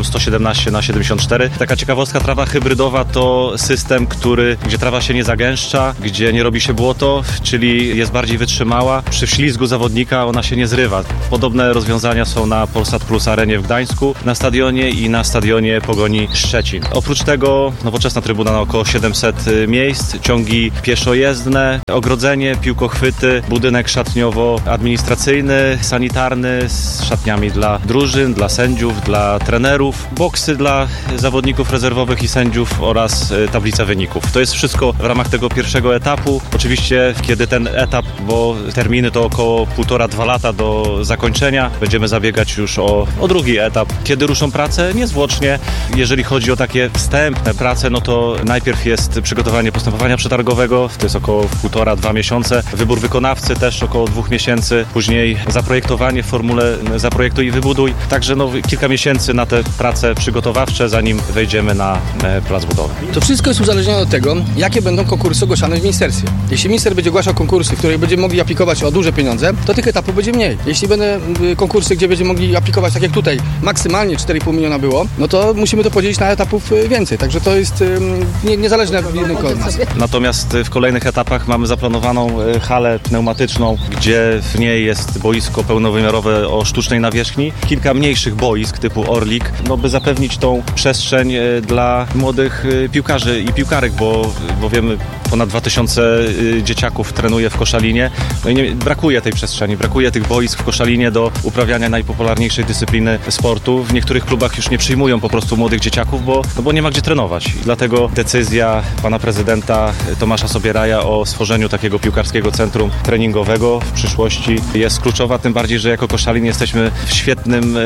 117x74. Taka ciekawostka, trawa hybrydowa to system, gdzie trawa się nie zagęszcza, gdzie nie robi się błoto, czyli jest bardziej wytrzymała. Przy wślizgu zawodnika ona się nie zrywa. Podobne rozwiązania są na Polsat Plus Arenie w Gdańsku, na stadionie i na stadionie Pogoni Szczecin. Oprócz tego nowoczesna trybuna na około 700 miejsc, ciągi pieszojezdne, ogrodzenie, piłkochwyty, budynek szatniowo-administracyjny, sanitarny z szatniami dla drużyn, dla sędziów, dla trenerów, boksy dla zawodników rezerwowych i sędziów oraz tablica wyników. To jest wszystko w ramach tego pierwszego etapu. Oczywiście, kiedy ten etap, bo terminy to około 1,5-2 lata do zakończenia, będziemy zabiegać już o drugi etap. Kiedy ruszą prace? Niezwłocznie. Jeżeli chodzi o takie wstępne prace, no to najpierw jest przygotowanie postępowania przetargowego, to jest około 1,5-2 miesiące. Wybór wykonawcy też około 2 miesięcy. Później zaprojektowanie w formule zaprojektuj i wybuduj. Także kilka miesięcy na te prace przygotowawcze, zanim wejdziemy na plac budowy. To wszystko jest uzależnione od tego, jakie będą konkursy ogłaszane w ministerstwie. Jeśli minister będzie ogłaszał konkursy, w których będziemy mogli aplikować o duże pieniądze, to tych etapów będzie mniej. Jeśli będą konkursy, gdzie będziemy mogli aplikować, tak jak tutaj, maksymalnie 4,5 miliona było, no to musimy to podzielić na etapów więcej. Także to jest niezależne od jednego od nas. Natomiast w kolejnych etapach mamy zaplanowaną halę pneumatyczną, gdzie w niej jest boisko pełnowymiarowe o sztucznej nawierzchni, kilka mniejszych boisk typu Orlik, by zapewnić tą przestrzeń dla młodych piłkarzy i piłkarek, bo wiemy, ponad 2000 dzieciaków trenuje w Koszalinie, no i brakuje tej przestrzeni, brakuje tych boisk w Koszalinie do uprawiania najpopularniejszej dyscypliny sportu. W niektórych klubach już nie przyjmują po prostu młodych dzieciaków, bo nie ma gdzie trenować. I dlatego decyzja pana prezydenta Tomasza Sobieraja o stworzeniu takiego piłkarskiego centrum treningowego w przyszłości jest kluczowa, tym bardziej, że jako Koszalin jesteśmy w świetnym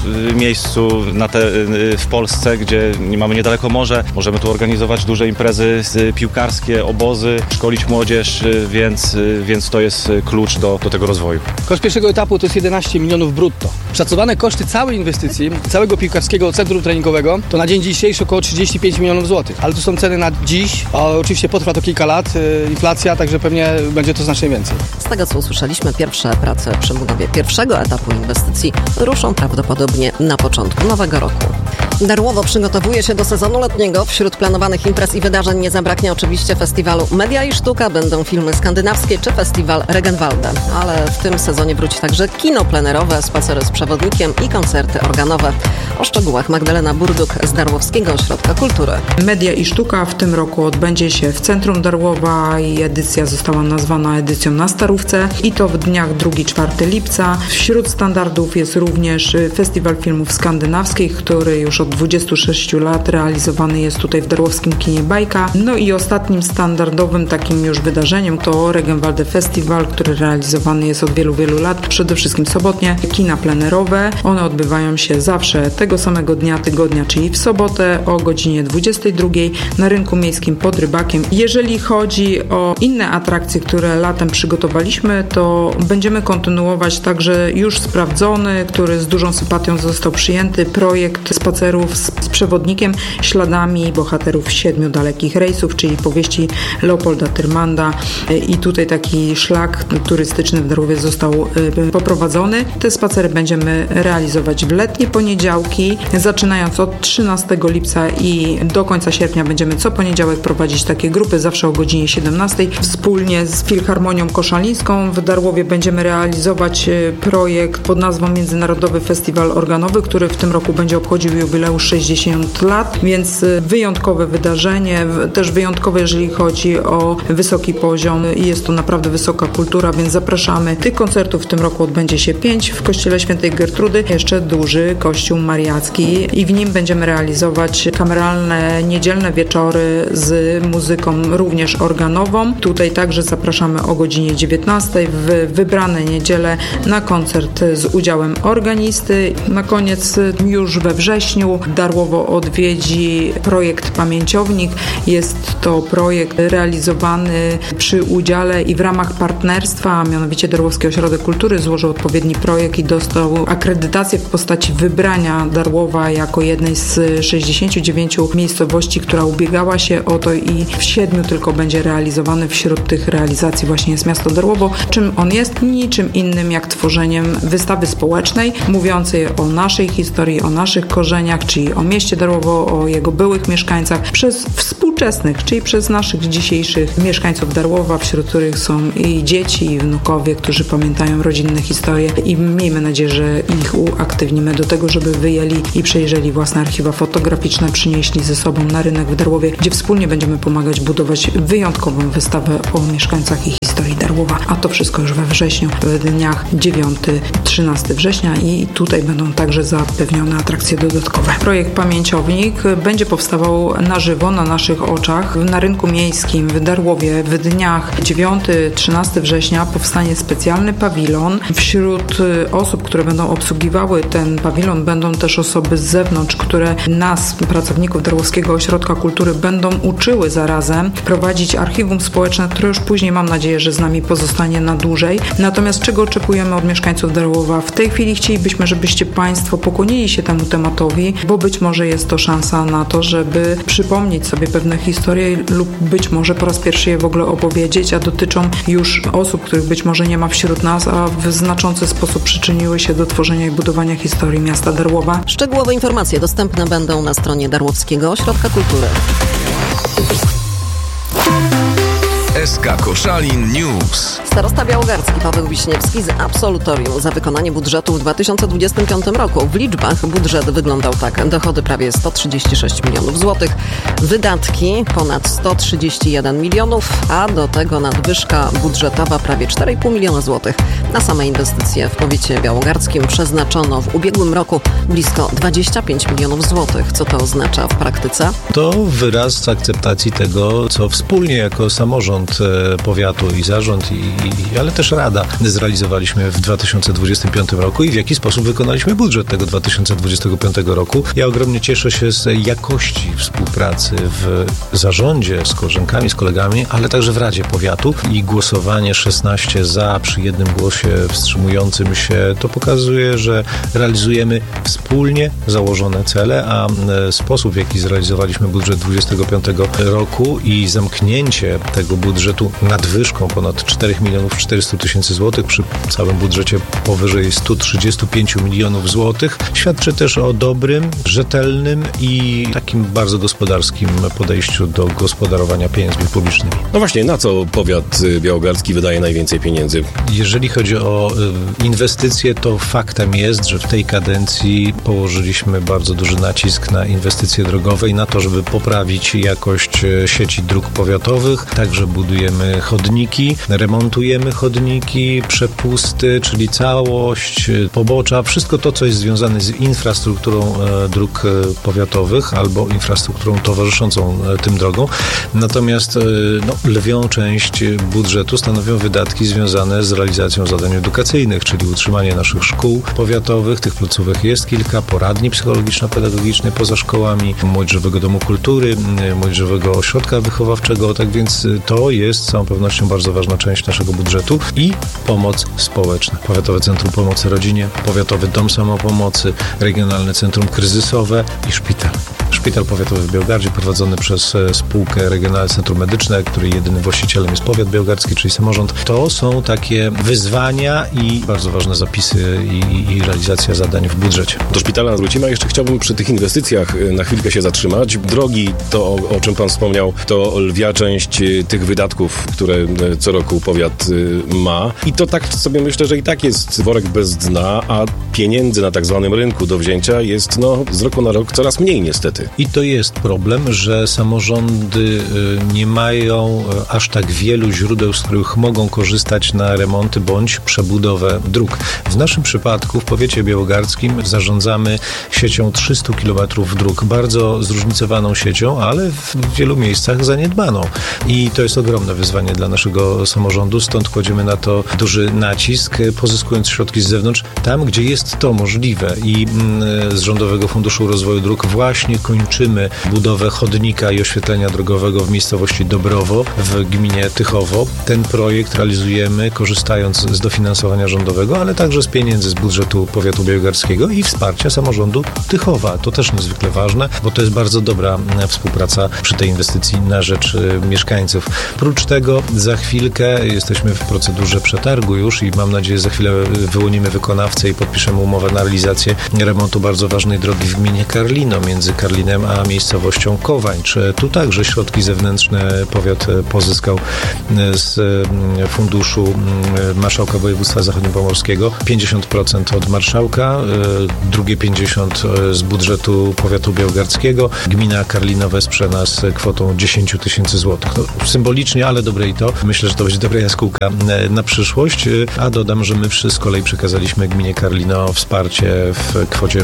miejscu w Polsce, gdzie mamy niedaleko morze, możemy tu organizować duże imprezy piłkarskie, obozy, szkolić młodzież, więc to jest klucz do tego rozwoju. Koszt pierwszego etapu to jest 11 milionów brutto. Szacowane koszty całej inwestycji, całego piłkarskiego centrum treningowego to na dzień dzisiejszy około 35 milionów złotych. Ale to są ceny na dziś, a oczywiście potrwa to kilka lat, inflacja, także pewnie będzie to znacznie więcej. Z tego, co usłyszeliśmy, pierwsze prace przy budowie pierwszego etapu inwestycji ruszą prawdopodobnie na początku nowego roku. Darłowo przygotowuje się do sezonu letniego. Wśród planowanych imprez i wydarzeń nie zabraknie oczywiście festiwalu Media i Sztuka, będą filmy skandynawskie czy festiwal Regenwalde. Ale w tym sezonie wróci także kino plenerowe, spacery z przewodnikiem i koncerty organowe. O szczegółach Magdalena Burduk z Darłowskiego Ośrodka Kultury. Media i Sztuka w tym roku odbędzie się w centrum Darłowa i edycja została nazwana edycją na Starówce i to w dniach 2-4 lipca. Wśród standardów jest również Festiwal Filmów Skandynawskich, który już od 26 lat realizowany jest tutaj w Darłowskim Kinie Bajka. No i ostatnim standardowym takim już wydarzeniem to Regenwalde Festiwal, który realizowany jest od wielu, wielu lat. Przede wszystkim sobotnie kina plenerowe. One odbywają się zawsze tego samego dnia tygodnia, czyli w sobotę o godzinie 22 na Rynku Miejskim pod Rybakiem. Jeżeli chodzi o inne atrakcje, które latem przygotowaliśmy, to będziemy kontynuować także już sprawdzony, który z dużą sympatią został przyjęty, projekt spaceru spacerów z przewodnikiem śladami bohaterów 7 dalekich rejsów, czyli powieści Leopolda Tyrmanda. I tutaj taki szlak turystyczny w Darłowie został poprowadzony. Te spacery będziemy realizować w letnie poniedziałki. Zaczynając od 13 lipca i do końca sierpnia będziemy co poniedziałek prowadzić takie grupy, zawsze o godzinie 17. Wspólnie z Filharmonią Koszalińską w Darłowie będziemy realizować projekt pod nazwą Międzynarodowy Festiwal Organowy, który w tym roku będzie obchodził jubileusz 60 lat, więc wyjątkowe wydarzenie, też wyjątkowe, jeżeli chodzi o wysoki poziom i jest to naprawdę wysoka kultura, więc zapraszamy. Tych koncertów w tym roku odbędzie się 5 w Kościele Świętej Gertrudy, jeszcze duży Kościół Mariacki i w nim będziemy realizować kameralne niedzielne wieczory z muzyką również organową. Tutaj także zapraszamy o godzinie 19 w wybrane niedziele na koncert z udziałem organisty. Na koniec już we wrześniu Darłowo odwiedzi projekt Pamięciownik. Jest to projekt realizowany przy udziale i w ramach partnerstwa, a mianowicie Darłowski Ośrodek Kultury złożył odpowiedni projekt i dostał akredytację w postaci wybrania Darłowa jako jednej z 69 miejscowości, która ubiegała się o to i w 7 tylko będzie realizowany. Wśród tych realizacji właśnie jest miasto Darłowo. Czym on jest? Niczym innym jak tworzeniem wystawy społecznej mówiącej o naszej historii, o naszych korzeniach, czyli o mieście Darłowo, o jego byłych mieszkańcach przez współczesnych, czyli przez naszych dzisiejszych mieszkańców Darłowa, wśród których są i dzieci, i wnukowie, którzy pamiętają rodzinne historie i miejmy nadzieję, że ich uaktywnimy do tego, żeby wyjęli i przejrzeli własne archiwa fotograficzne, przynieśli ze sobą na rynek w Darłowie, gdzie wspólnie będziemy pomagać budować wyjątkową wystawę o mieszkańcach i historii Darłowa. A to wszystko już we wrześniu, w dniach 9-13 września i tutaj będą także zapewnione atrakcje dodatkowe. Projekt Pamięciownik będzie powstawał na żywo, na naszych oczach. Na rynku miejskim w Darłowie w dniach 9-13 września powstanie specjalny pawilon. Wśród osób, które będą obsługiwały ten pawilon, będą też osoby z zewnątrz, które nas, pracowników Darłowskiego Ośrodka Kultury, będą uczyły zarazem prowadzić archiwum społeczne, które już później mam nadzieję, że z nami pozostanie na dłużej. Natomiast czego oczekujemy od mieszkańców Darłowa? W tej chwili chcielibyśmy, żebyście Państwo pokłonili się temu tematowi, bo być może jest to szansa na to, żeby przypomnieć sobie pewne historie lub być może po raz pierwszy je w ogóle opowiedzieć, a dotyczą już osób, których być może nie ma wśród nas, a w znaczący sposób przyczyniły się do tworzenia i budowania historii miasta Darłowa. Szczegółowe informacje dostępne będą na stronie Darłowskiego Ośrodka Kultury. SK Koszalin News. Starosta białogardzki Paweł Wiśniewski z absolutorium za wykonanie budżetu w 2025 roku. W liczbach budżet wyglądał tak. Dochody prawie 136 milionów złotych, wydatki ponad 131 milionów, a do tego nadwyżka budżetowa prawie 4,5 miliona złotych. Na same inwestycje w powiecie białogardzkim przeznaczono w ubiegłym roku blisko 25 milionów złotych. Co to oznacza w praktyce? To wyraz akceptacji tego, co wspólnie jako samorząd powiatu i zarząd, ale też Rada zrealizowaliśmy w 2025 roku i w jaki sposób wykonaliśmy budżet tego 2025 roku. Ja ogromnie cieszę się z jakości współpracy w zarządzie z koleżankami, z kolegami, ale także w Radzie Powiatu i głosowanie 16 za przy jednym głosie wstrzymującym się, to pokazuje, że realizujemy wspólnie założone cele, a sposób, w jaki zrealizowaliśmy budżet 2025 roku i zamknięcie tego budżetu nadwyżką ponad 4 milionów 400 tysięcy złotych przy całym budżecie powyżej 135 milionów złotych świadczy też o dobrym, rzetelnym i takim bardzo gospodarskim podejściu do gospodarowania pieniędzmi publicznymi. No właśnie, na co powiat białogardzki wydaje najwięcej pieniędzy? Jeżeli chodzi o inwestycje, to faktem jest, że w tej kadencji położyliśmy bardzo duży nacisk na inwestycje drogowe i na to, żeby poprawić jakość sieci dróg powiatowych. Także budujemy chodniki, remontujemy chodniki, przepusty, czyli całość, pobocza, wszystko to, co jest związane z infrastrukturą dróg powiatowych albo infrastrukturą towarzyszącą tym drogom. Natomiast lwią część budżetu stanowią wydatki związane z realizacją zadań edukacyjnych, czyli utrzymanie naszych szkół powiatowych. Tych placówek jest kilka, poradni psychologiczno-pedagogicznej poza szkołami, Młodzieżowego Domu Kultury, Młodzieżowego Ośrodka Wychowawczego. Tak więc to jest z całą pewnością bardzo ważna część naszego budżetu i pomoc społeczna. Powiatowe Centrum Pomocy Rodzinie, Powiatowy Dom Samopomocy, Regionalne Centrum Kryzysowe i szpital. Szpital powiatowy w Białgardzie prowadzony przez spółkę Regionalne Centrum Medyczne, której jedynym właścicielem jest powiat białgardzki, czyli samorząd. To są takie wyzwania i bardzo ważne zapisy i realizacja zadań w budżecie. Do szpitala wrócimy, a jeszcze chciałbym przy tych inwestycjach na chwilkę się zatrzymać. Drogi, to o czym pan wspomniał, to lwia część tych wydatków, które co roku powiat ma. I to tak sobie myślę, że i tak jest worek bez dna, a pieniędzy na tak zwanym rynku do wzięcia jest z roku na rok coraz mniej niestety. I to jest problem, że samorządy nie mają aż tak wielu źródeł, z których mogą korzystać na remonty bądź przebudowę dróg. W naszym przypadku w powiecie białogardzkim zarządzamy siecią 300 km dróg, bardzo zróżnicowaną siecią, ale w wielu miejscach zaniedbaną. I to jest ogromne wyzwanie dla naszego samorządu, stąd kładziemy na to duży nacisk, pozyskując środki z zewnątrz, tam gdzie jest to możliwe. I z Rządowego Funduszu Rozwoju Dróg właśnie kończymy budowę chodnika i oświetlenia drogowego w miejscowości Dobrowo w gminie Tychowo. Ten projekt realizujemy korzystając z dofinansowania rządowego, ale także z pieniędzy z budżetu powiatu białgardzkiego i wsparcia samorządu Tychowa. To też niezwykle ważne, bo to jest bardzo dobra współpraca przy tej inwestycji na rzecz mieszkańców. Prócz tego za chwilkę jesteśmy w procedurze przetargu już i mam nadzieję, za chwilę wyłonimy wykonawcę i podpiszemy umowę na realizację remontu bardzo ważnej drogi w gminie Karlino między Karlinem a miejscowością Kowańcz. Tu także środki zewnętrzne powiat pozyskał z funduszu marszałka województwa zachodniopomorskiego. 50% od marszałka, drugie 50% z budżetu powiatu białgardzkiego. Gmina Karlino wesprze nas kwotą 10 000 złotych. Symbolicznie, ale dobre i to. Myślę, że to będzie dobra jaskółka na przyszłość. A dodam, że my z kolei przekazaliśmy gminie Karlino wsparcie w kwocie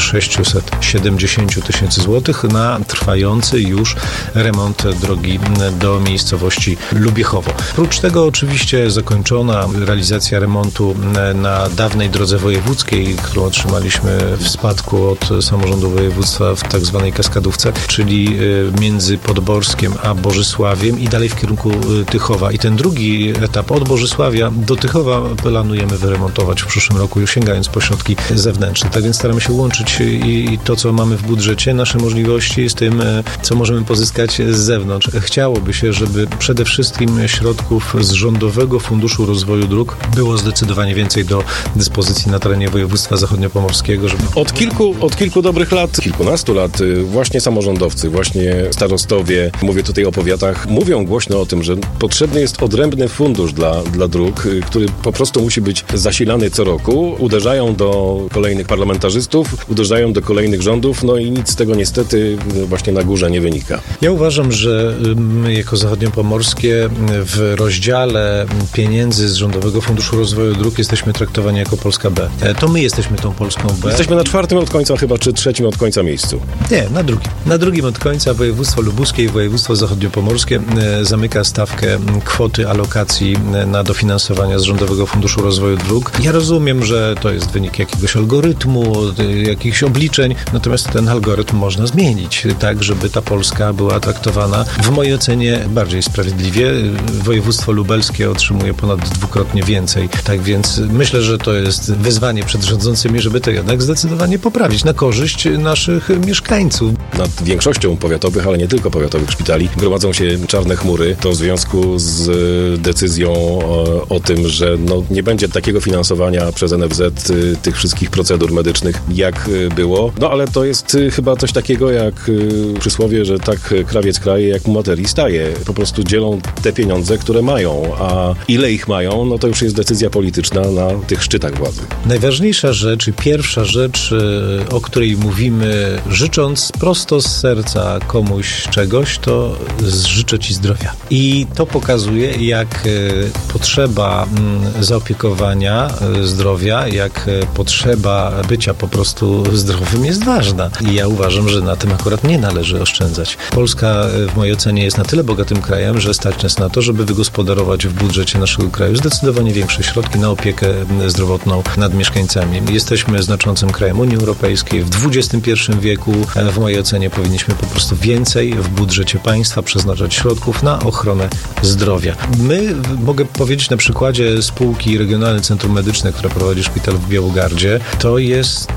670 000 złotych na trwający już remont drogi do miejscowości Lubiechowo. Prócz tego oczywiście zakończona realizacja remontu na dawnej drodze wojewódzkiej, którą otrzymaliśmy w spadku od samorządu województwa w tak zwanej Kaskadówce, czyli między Podborskiem a Bożysławiem i dalej w kierunku Tychowa. I ten drugi etap od Bożysławia do Tychowa planujemy wyremontować w przyszłym roku, już sięgając po środki zewnętrzne. Tak więc staramy się łączyć i to, co mamy w budżecie, nasze możliwości z tym, co możemy pozyskać z zewnątrz. Chciałoby się, żeby przede wszystkim środków z Rządowego Funduszu Rozwoju Dróg było zdecydowanie więcej do dyspozycji na terenie województwa zachodniopomorskiego. Żeby... Od kilku dobrych lat, kilkunastu lat właśnie samorządowcy, właśnie starostowie, mówię tutaj o powiatach, mówią głośno o tym, że potrzebny jest odrębny fundusz dla dróg, który po prostu musi być zasilany co roku. Uderzają do kolejnych parlamentarzystów, uderzają do kolejnych rządów, no i nic z tego niestety właśnie na górze nie wynika. Ja uważam, że my jako zachodniopomorskie w rozdziale pieniędzy z Rządowego Funduszu Rozwoju Dróg jesteśmy traktowani jako Polska B. To my jesteśmy tą Polską B. Jesteśmy na 4. od końca chyba, czy 3. od końca miejscu. Nie, na 2. Na 2. od końca województwo lubuskie i województwo zachodniopomorskie zamyka stawkę kwoty alokacji na dofinansowania z Rządowego Funduszu Rozwoju Dróg. Ja rozumiem, że to jest wynik jakiegoś algorytmu, jakichś obliczeń, natomiast ten algorytm można zmienić, tak, żeby ta Polska była traktowana w mojej ocenie bardziej sprawiedliwie. Województwo lubelskie otrzymuje ponad 2-krotnie więcej. Tak więc myślę, że to jest wyzwanie przed rządzącymi, żeby to jednak zdecydowanie poprawić na korzyść naszych mieszkańców. Nad większością powiatowych, ale nie tylko powiatowych szpitali gromadzą się czarne chmury. To w związku z decyzją o tym, że nie będzie takiego finansowania przez NFZ tych wszystkich procedur medycznych, jak było. No ale to jest chyba coś takiego jak przysłowie, że tak krawiec kraje, jak mu materii staje. Po prostu dzielą te pieniądze, które mają, a ile ich mają, no to już jest decyzja polityczna na tych szczytach władzy. Najważniejsza rzecz i pierwsza rzecz, o której mówimy, życząc prosto z serca komuś czegoś, to życzę Ci zdrowia. I to pokazuje, jak potrzeba zaopiekowania zdrowia, jak potrzeba bycia po prostu zdrowym jest ważna. I ja uważam, że na tym akurat nie należy oszczędzać. Polska w mojej ocenie jest na tyle bogatym krajem, że stać nas na to, żeby wygospodarować w budżecie naszego kraju zdecydowanie większe środki na opiekę zdrowotną nad mieszkańcami. Jesteśmy znaczącym krajem Unii Europejskiej. W XXI wieku w mojej ocenie powinniśmy po prostu więcej w budżecie państwa przeznaczać środków na ochronę zdrowia. My, mogę powiedzieć na przykładzie spółki Regionalne Centrum Medyczne, która prowadzi szpital w Białogardzie, to jest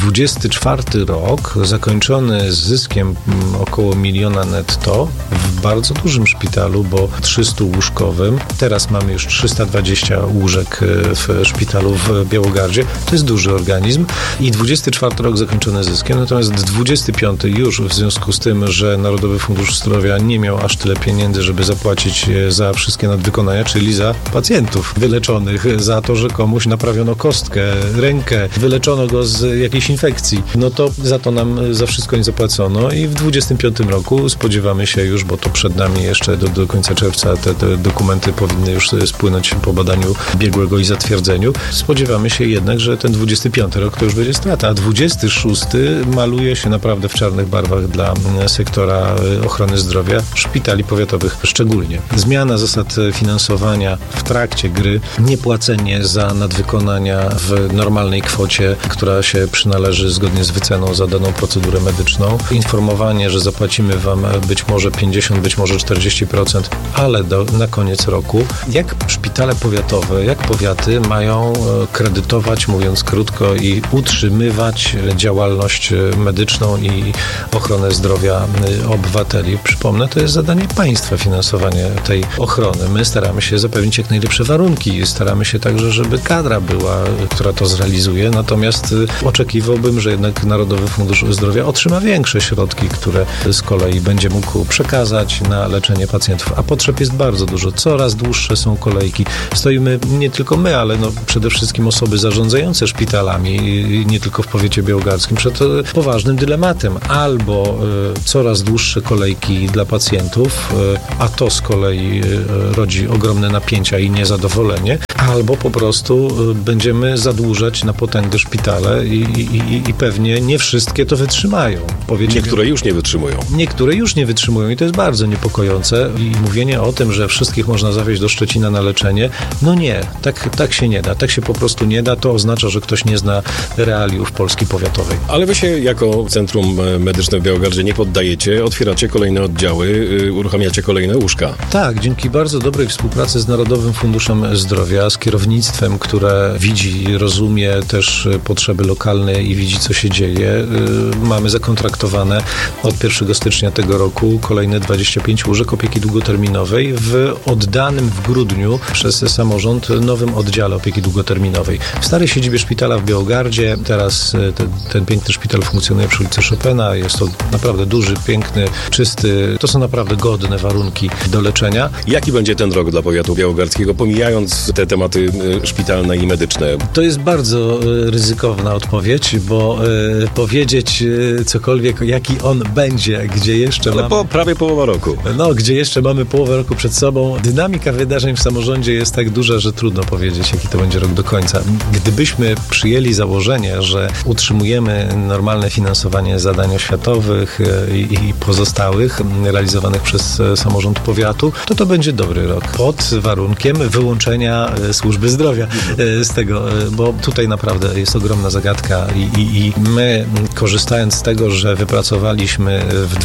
24 rok zakończony z zyskiem około 1 miliona netto w bardzo dużym szpitalu, bo 300-łóżkowym. Teraz mamy już 320 łóżek w szpitalu w Białogardzie. To jest duży organizm i 24 rok zakończony zyskiem, natomiast 25 już w związku z tym, że Narodowy Fundusz Zdrowia nie miał aż tyle pieniędzy, żeby zapłacić za wszystkie nadwykonania, czyli za pacjentów wyleczonych, za to, że komuś naprawiono kostkę, rękę, wyleczono go z jakiejś infekcji. No to za to nam za wszystko nie zapłacono i w 25 roku spodziewamy się już, bo to przed nami jeszcze do końca czerwca te dokumenty powinny już spłynąć po badaniu biegłego i zatwierdzeniu. Spodziewamy się jednak, że ten 25 rok to już będzie strata, a 26 maluje się naprawdę w czarnych barwach dla sektora ochrony zdrowia, szpitali powiatowych szczególnie. Zmiana zasad finansowania w trakcie gry, niepłacenie za nadwykonania w normalnej kwocie, która się przynależy zgodnie z wyceną za daną procedurę medyczną, informowanie, że zapłacimy wam być może 50, być może 40%, ale na koniec roku, jak szpitale powiatowe, jak powiaty mają kredytować, mówiąc krótko, i utrzymywać działalność medyczną i ochronę zdrowia obywateli. Przypomnę, to jest zadanie państwa, finansowanie tej ochrony. My staramy się zapewnić jak najlepsze warunki. Staramy się także, żeby kadra była, która to zrealizuje. Natomiast oczekiwałbym, że jednak Narodowy Fundusz Zdrowia otrzyma większe środki, które z kolei będzie mógł przekazać na leczenie pacjentów. A potrzeb jest bardzo dużo. Coraz dłuższe są kolejki. Stoimy nie tylko my, ale przede wszystkim osoby zarządzające szpitalami, nie tylko w powiecie białogardzkim, przed poważnym dylematem. Albo coraz dłuższe kolejki dla pacjentów, a to z kolei rodzi ogromne napięcia i niezadowolenie, albo po prostu będziemy zadłużać na potęgę szpitale i pewnie nie wszystkie to wytrzymają. Niektóre już nie wytrzymują. Niektóre już nie wytrzymują i to jest bardzo niepokojące. I mówienie o tym, że wszystkich można zawieźć do Szczecina na leczenie, no nie, tak się nie da. Tak się po prostu nie da. To oznacza, że ktoś nie zna realiów Polski powiatowej. Ale wy się jako Centrum Medyczne w Białogardzie nie poddajecie, otwieracie kolejne oddziały, uruchamiacie kolejne łóżka. Tak, dzięki bardzo dobrej współpracy z Narodowym Funduszem Zdrowia, z kierownictwem, które widzi, rozumie też potrzeby lokalne i widzi, co się dzieje. Mamy zakontraktowane od 1 stycznia tego roku kolejne 25 łóżek opieki długoterminowej w oddanym w grudniu przez samorząd nowym oddziale opieki długoterminowej. W starej siedzibie szpitala w Białogardzie teraz ten piękny szpital funkcjonuje przy ulicy Chopina. Jest to naprawdę duży, piękny, czysty. To są naprawdę godne warunki do leczenia. Jaki będzie ten rok dla powiatu białogardzkiego, pomijając te tematy szpitalne i medyczne? To jest bardzo ryzykowna odpowiedź, bo powiedzieć cokolwiek, jaki on będzie, gdzie jeszcze prawie połowa roku. Gdzie jeszcze mamy połowę roku przed sobą. Dynamika wydarzeń w samorządzie jest tak duża, że trudno powiedzieć, jaki to będzie rok do końca. Gdybyśmy przyjęli założenie, że utrzymujemy normalne finansowanie zadań oświatowych i pozostałych realizowanych przez samorząd powiatu, to będzie dobry rok. Pod warunkiem wyłączenia służby zdrowia z tego, bo tutaj naprawdę jest ogromna zagadka i my, korzystając z tego, że wypracowaliśmy w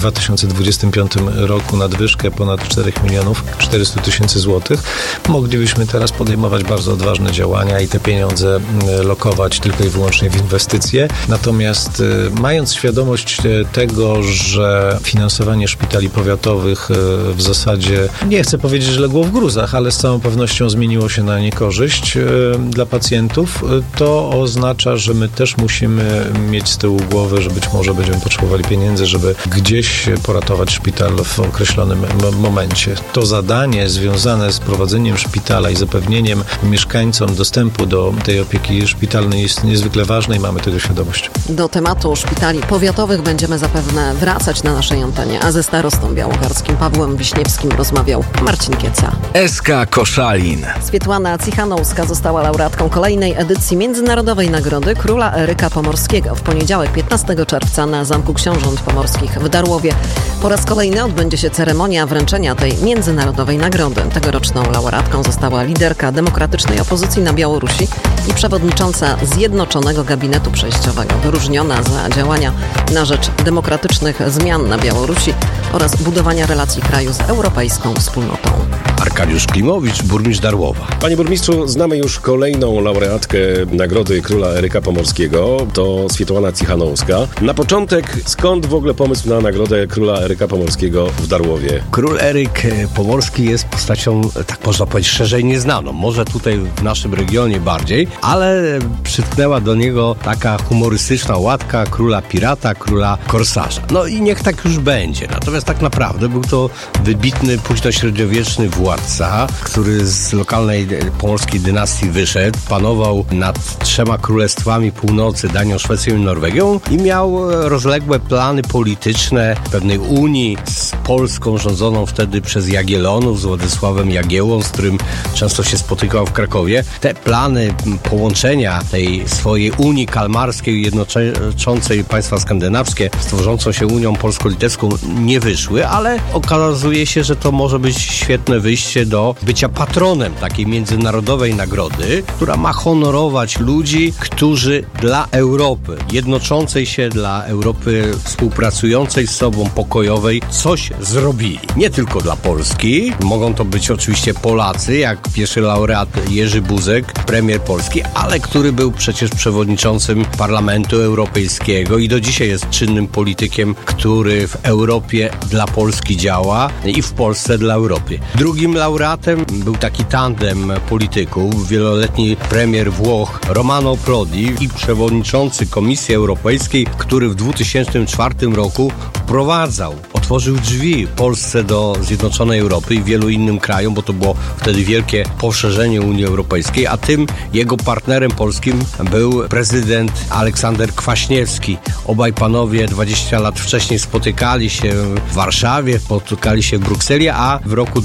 2025 roku nadwyżkę ponad 4 400 000 złotych, moglibyśmy teraz podejmować bardzo odważne działania i te pieniądze lokować tylko i wyłącznie w inwestycje. Natomiast mając świadomość tego, że finansowanie szpitali powiatowych w zasadzie, nie chcę powiedzieć, że legło w gruzach, ale z całą pewnością zmieniło się na niekorzyść dla pacjentów, to oznacza, że my też musimy mieć z tyłu głowy, że być może będziemy potrzebowali pieniędzy, żeby gdzieś poratować szpital w określonym momencie. To zadanie związane z prowadzeniem szpitala i zapewnieniem mieszkańcom dostępu do tej opieki szpitalnej jest niezwykle ważne i mamy tego świadomość. Do tematu szpitali powiatowych będziemy zapewne wracać na naszej antenie, a ze starostą białogardzkim Pawłem Wiśniewskim rozmawiał Marcin Kieca. SK Koszalin. Swietłana Cichanouska została laureatką kolejnej edycji Międzynarodowej Nagrody Króla Eryka Pomorskiego. W poniedziałek 15 czerwca na Zamku Książąt Pomorskich w Darłowie. Po raz kolejny odbędzie się ceremonia wręczenia tej międzynarodowej nagrody. Tegoroczną laureatką została liderka demokratycznej opozycji na Białorusi i przewodnicząca Zjednoczonego Gabinetu Przejściowego, wyróżniona za działania na rzecz demokratycznych zmian na Białorusi oraz budowania relacji kraju z europejską wspólnotą. Arkadiusz Klimowicz, burmistrz Darłowa. Panie burmistrzu, znamy już kolejną laureatkę Nagrody Króla Eryka Pomorskiego, to Swiatłana Cichanouska. Na początek, skąd w ogóle pomysł na Nagrodę Króla Eryka Pomorskiego w Darłowie? Król Eryk Pomorski jest postacią, tak można powiedzieć, szerzej nieznaną. Może tutaj w naszym regionie bardziej, ale przytknęła do niego taka humorystyczna łatka króla pirata, króla korsarza. No i niech tak już będzie. Natomiast tak naprawdę był to wybitny, późnośredniowieczny władca, który z lokalnej pomorskiej dynastii wyszedł, panował nad 3 królestwami północy, Danią, Szwecją i Norwegią i miał rozległe plany polityczne pewnej unii z Polską rządzoną wtedy przez Jagiellonów, z Władysławem Jagiełłą, z którym często się spotykał w Krakowie. Te plany połączenia tej swojej Unii Kalmarskiej jednoczącej państwa skandynawskie z tworzącą się Unią Polsko-Litewską nie wyszły, ale okazuje się, że to może być świetne wyjście do bycia patronem takiej międzynarodowej nagrody, która ma honorować ludzi, którzy dla Europy, jednoczącej się, dla Europy współpracującej z sobą, pokojowej, coś zrobili. Nie tylko dla Polski. Mogą to być oczywiście Polacy, jak pierwszy laureat Jerzy Buzek, premier Polski, ale który był przecież przewodniczącym Parlamentu Europejskiego i do dzisiaj jest czynnym politykiem, który w Europie dla Polski działa i w Polsce dla Europy. Drugim laureatem był taki tandem polityków, wieloletni premier Włoch Romano Prodi i przewodniczący Komisji Europejskiej, który w 2004 roku otworzył drzwi Polsce do Zjednoczonej Europy i wielu innym krajom, bo to było wtedy wielkie poszerzenie Unii Europejskiej, a tym jego partnerem polskim był prezydent Aleksander Kwaśniewski. Obaj panowie 20 lat wcześniej spotykali się w Warszawie, spotykali się w Brukseli, a w roku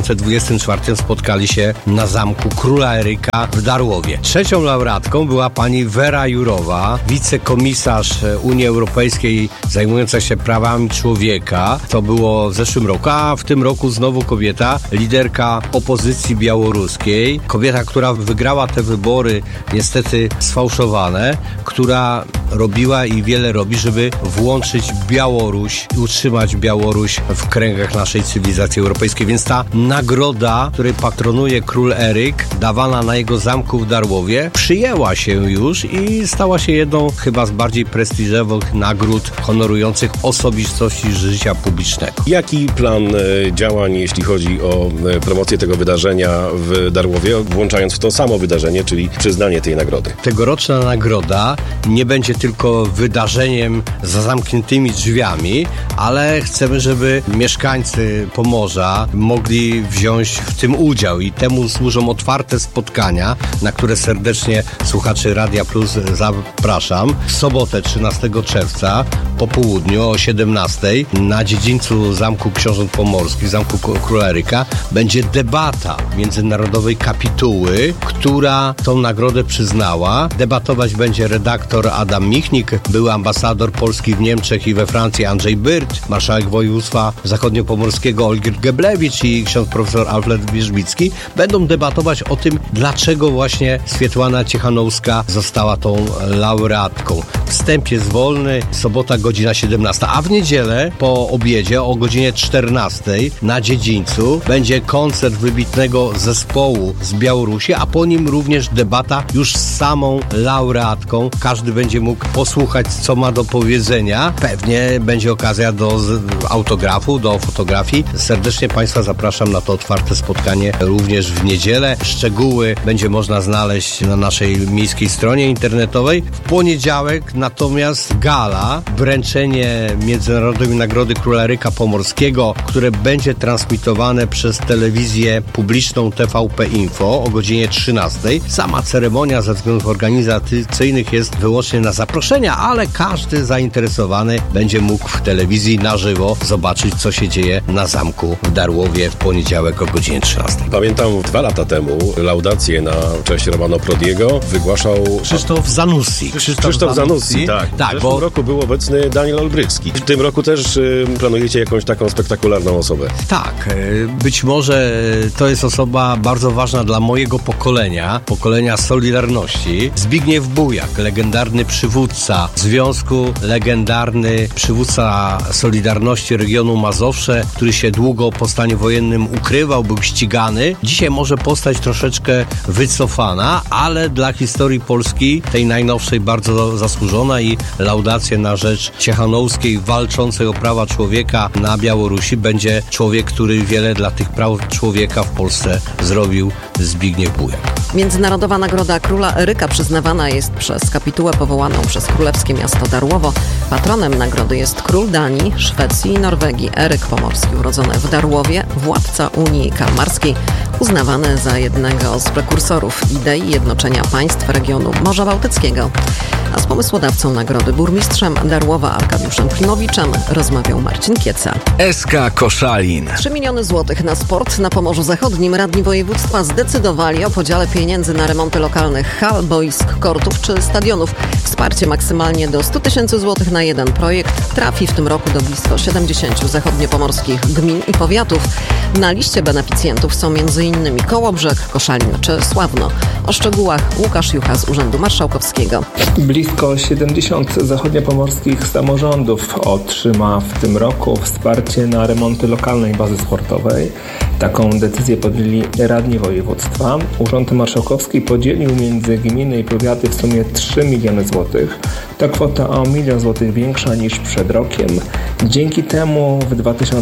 2024 spotkali się na zamku Króla Eryka w Darłowie. Trzecią laureatką była pani Vera Jourová, wicekomisarz Unii Europejskiej zajmująca się prawami człowieka. To było w zeszłym roku, a w tym roku znowu kobieta, liderka opozycji białoruskiej. Kobieta, która wygrała te wybory, niestety sfałszowane, która robiła i wiele robi, żeby włączyć Białoruś i utrzymać Białoruś w kręgach naszej cywilizacji europejskiej. Więc ta nagroda, której patronuje król Eryk, dawana na jego zamku w Darłowie, przyjęła się już i stała się jedną chyba z bardziej prestiżowych nagród honorujących osobistości życia publicznego. Jaki plan działań, jeśli chodzi o promocję tego wydarzenia w Darłowie, włączając w to samo wydarzenie, czyli przyznanie tej nagrody? Tegoroczna nagroda nie będzie tylko wydarzeniem za zamkniętymi drzwiami, ale chcemy, żeby mieszkańcy Pomorza mogli wziąć w tym udział i temu służą otwarte spotkania, na które serdecznie słuchaczy Radia Plus zapraszam. W sobotę 13 czerwca po południu o 17:00 na dziedzińcu Zamku Książąt Pomorskich, Zamku Króla Eryka, będzie debata międzynarodowej kapituły, która tą nagrodę przyznała. Debatować będzie redaktor Adam Michnik, były ambasador Polski w Niemczech i we Francji Andrzej Byrt, marszałek województwa zachodniopomorskiego Olgierd Geblewicz i ksiądz profesor Alfred Wierzbicki. Będą debatować o tym, dlaczego właśnie Swiatłana Cichanouska została tą laureatką. Wstęp jest wolny, sobota godzina 17, a w niedzielę po obiedzie o godzinie 14:00 na dziedzińcu będzie koncert wybitnego zespołu z Białorusi, a po nim również debata już z samą laureatką. Każdy będzie mógł posłuchać, co ma do powiedzenia. Pewnie będzie okazja do autografu, do fotografii. Serdecznie Państwa zapraszam na to otwarte spotkanie również w niedzielę. Szczegóły będzie można znaleźć na naszej miejskiej stronie internetowej. W poniedziałek natomiast gala, wręczenie Międzynarodowej Nagrody Króla Eryka Pomorskiego, które będzie transmitowane przez telewizję publiczną TVP Info o godzinie 13:00. Sama ceremonia ze względów organizacyjnych jest wyłącznie na zaproszenia, ale każdy zainteresowany będzie mógł w telewizji na żywo zobaczyć, co się dzieje na zamku w Darłowie w poniedziałek o godzinie 13. Pamiętam 2 lata temu laudację na cześć Romano Prodiego wygłaszał Krzysztof Zanussi. Krzysztof Zanussi, tak. W zeszłym roku był obecny Daniel Olbrychski. W tym roku też planujecie jakąś taką spektakularną osobę. Tak, być może to jest osoba bardzo ważna dla mojego pokolenia Solidarności. Zbigniew Bujak, legendarny przywódca związku, legendarny przywódca Solidarności regionu Mazowsze, który się długo po stanie wojennym ukrywał, był ścigany. Dzisiaj może postać troszeczkę wycofana, ale dla historii Polski, tej najnowszej, bardzo zasłużona i laudację na rzecz Ciechanowskiej, walczącej o prawa człowieka na Białorusi, będzie człowiek, który wiele dla tych praw człowieka w Polsce zrobił, Zbigniew Bujak. Międzynarodowa Nagroda Króla Eryka przyznawana jest przez kapitułę powołaną przez królewskie miasto Darłowo. Patronem nagrody jest król Danii, Szwecji i Norwegii Eryk Pomorski, urodzony w Darłowie, władca Unii Kalmarskiej, uznawany za jednego z prekursorów idei jednoczenia państw regionu Morza Bałtyckiego. A z pomysłodawcą nagrody, burmistrzem Darłowa Arkadiuszem Klimowiczem, rozmawiał Marcin Kieca. SK Koszalin. 3 miliony złotych na sport na Pomorzu Zachodnim. Radni województwa zdecydowali o podziale pieniędzy na remonty lokalnych hal, boisk, kortów czy stadionów. Wsparcie maksymalnie do 100 tysięcy złotych na jeden projekt trafi w tym roku do blisko 70 zachodniopomorskich gmin i powiatów. Na liście beneficjentów są m.in. Kołobrzeg, Koszalin czy Sławno. O szczegółach Łukasz Jucha z Urzędu Marszałkowskiego. Blisko 70 zachodniopomorskich samorządów otrzyma w tym roku wsparcie na remonty lokalnej bazy sportowej. Taką decyzję podjęli radni województwa. Urząd Marszałkowski podzielił między gminy i powiaty w sumie 3 miliony złotych. To kwota o 1 milion złotych większa niż przed rokiem. Dzięki temu w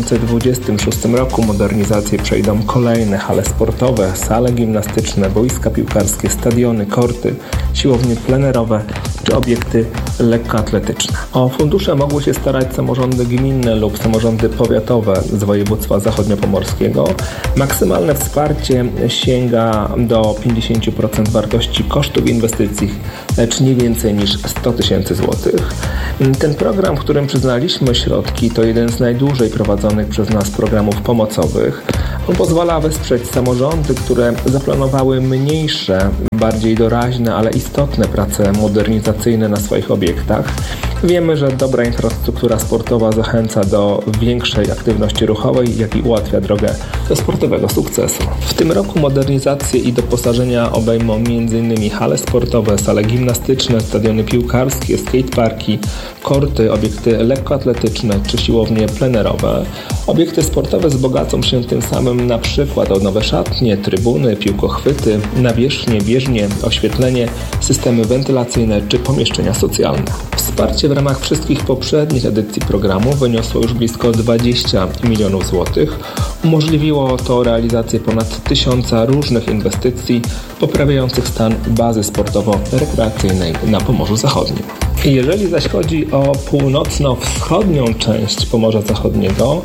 2026 roku modernizację przejdą kolejne hale sportowe, sale gimnastyczne, boiska piłkarskie, stadiony, korty, siłownie plenerowe czy obiekty lekkoatletyczne. O fundusze mogły się starać samorządy gminne lub samorządy powiatowe z województwa zachodniopomorskiego. Maksymalne wsparcie sięga do 50% wartości kosztów inwestycji, lecz nie więcej niż 100 tysięcy złotych. Ten program, w którym przyznaliśmy środki, to jeden z najdłużej prowadzonych przez nas programów pomocowych. On pozwala wesprzeć samorządy, które zaplanowały mniejsze, bardziej doraźne, ale istotne prace modernizacyjne na swoich obiektach. Wiemy, że dobra infrastruktura sportowa zachęca do większej aktywności ruchowej, jak i ułatwia drogę do sportowego sukcesu. W tym roku modernizacje i doposażenia obejmą m.in. hale sportowe, sale gimnastyczne, stadiony piłkarskie, skateparki, korty, obiekty lekkoatletyczne czy siłownie plenerowe. Obiekty sportowe wzbogacą się tym samym na przykład o nowe szatnie, trybuny, piłkochwyty, nawierzchnie, bieżnie, oświetlenie, systemy wentylacyjne czy pomieszczenia socjalne. Wsparcie w ramach wszystkich poprzednich edycji programu wyniosło już blisko 20 milionów złotych. Umożliwiło to realizację ponad 1000 różnych inwestycji poprawiających stan bazy sportowo-rekreacyjnej na Pomorzu Zachodnim. Jeżeli zaś chodzi o północno-wschodnią część Pomorza Zachodniego,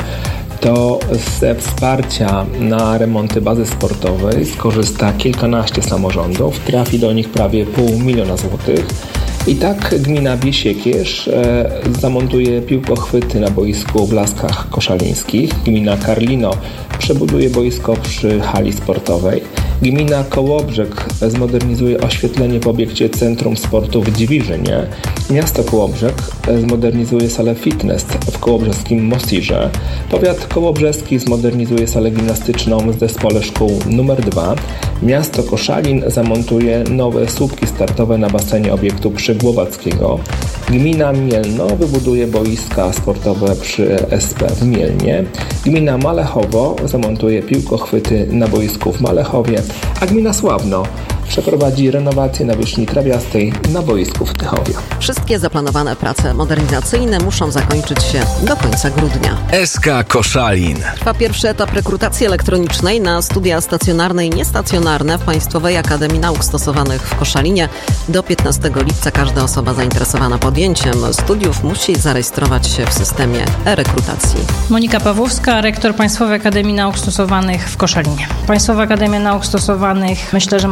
to ze wsparcia na remonty bazy sportowej skorzysta kilkanaście samorządów, trafi do nich prawie 500 000 złotych. I tak gmina Biesiekierz zamontuje piłkochwyty na boisku w Laskach Koszalińskich. Gmina Karlino przebuduje boisko przy hali sportowej. Gmina Kołobrzeg zmodernizuje oświetlenie w obiekcie Centrum Sportu w Dziwiżynie. Miasto Kołobrzeg zmodernizuje salę fitness w kołobrzeskim Mosirze. Powiat kołobrzeski zmodernizuje salę gimnastyczną w zespole szkół nr 2. Miasto Koszalin zamontuje nowe słupki startowe na basenie obiektu Przygłowackiego. Gmina Mielno wybuduje boiska sportowe przy SP w Mielnie. Gmina Malechowo zamontuje piłkochwyty na boisku w Malechowie, a gmina Sławno przeprowadzi renowację nawierzchni trawiastej na boisku w Tychowie. Wszystkie zaplanowane prace modernizacyjne muszą zakończyć się do końca grudnia. SK Koszalin. Trwa pierwszy etap rekrutacji elektronicznej na studia stacjonarne i niestacjonarne w Państwowej Akademii Nauk Stosowanych w Koszalinie. Do 15 lipca każda osoba zainteresowana podjęciem studiów musi zarejestrować się w systemie e-rekrutacji. Monika Pawłowska, rektor Państwowej Akademii Nauk Stosowanych w Koszalinie. Państwowa Akademia Nauk Stosowanych, myślę, że mogę śmiało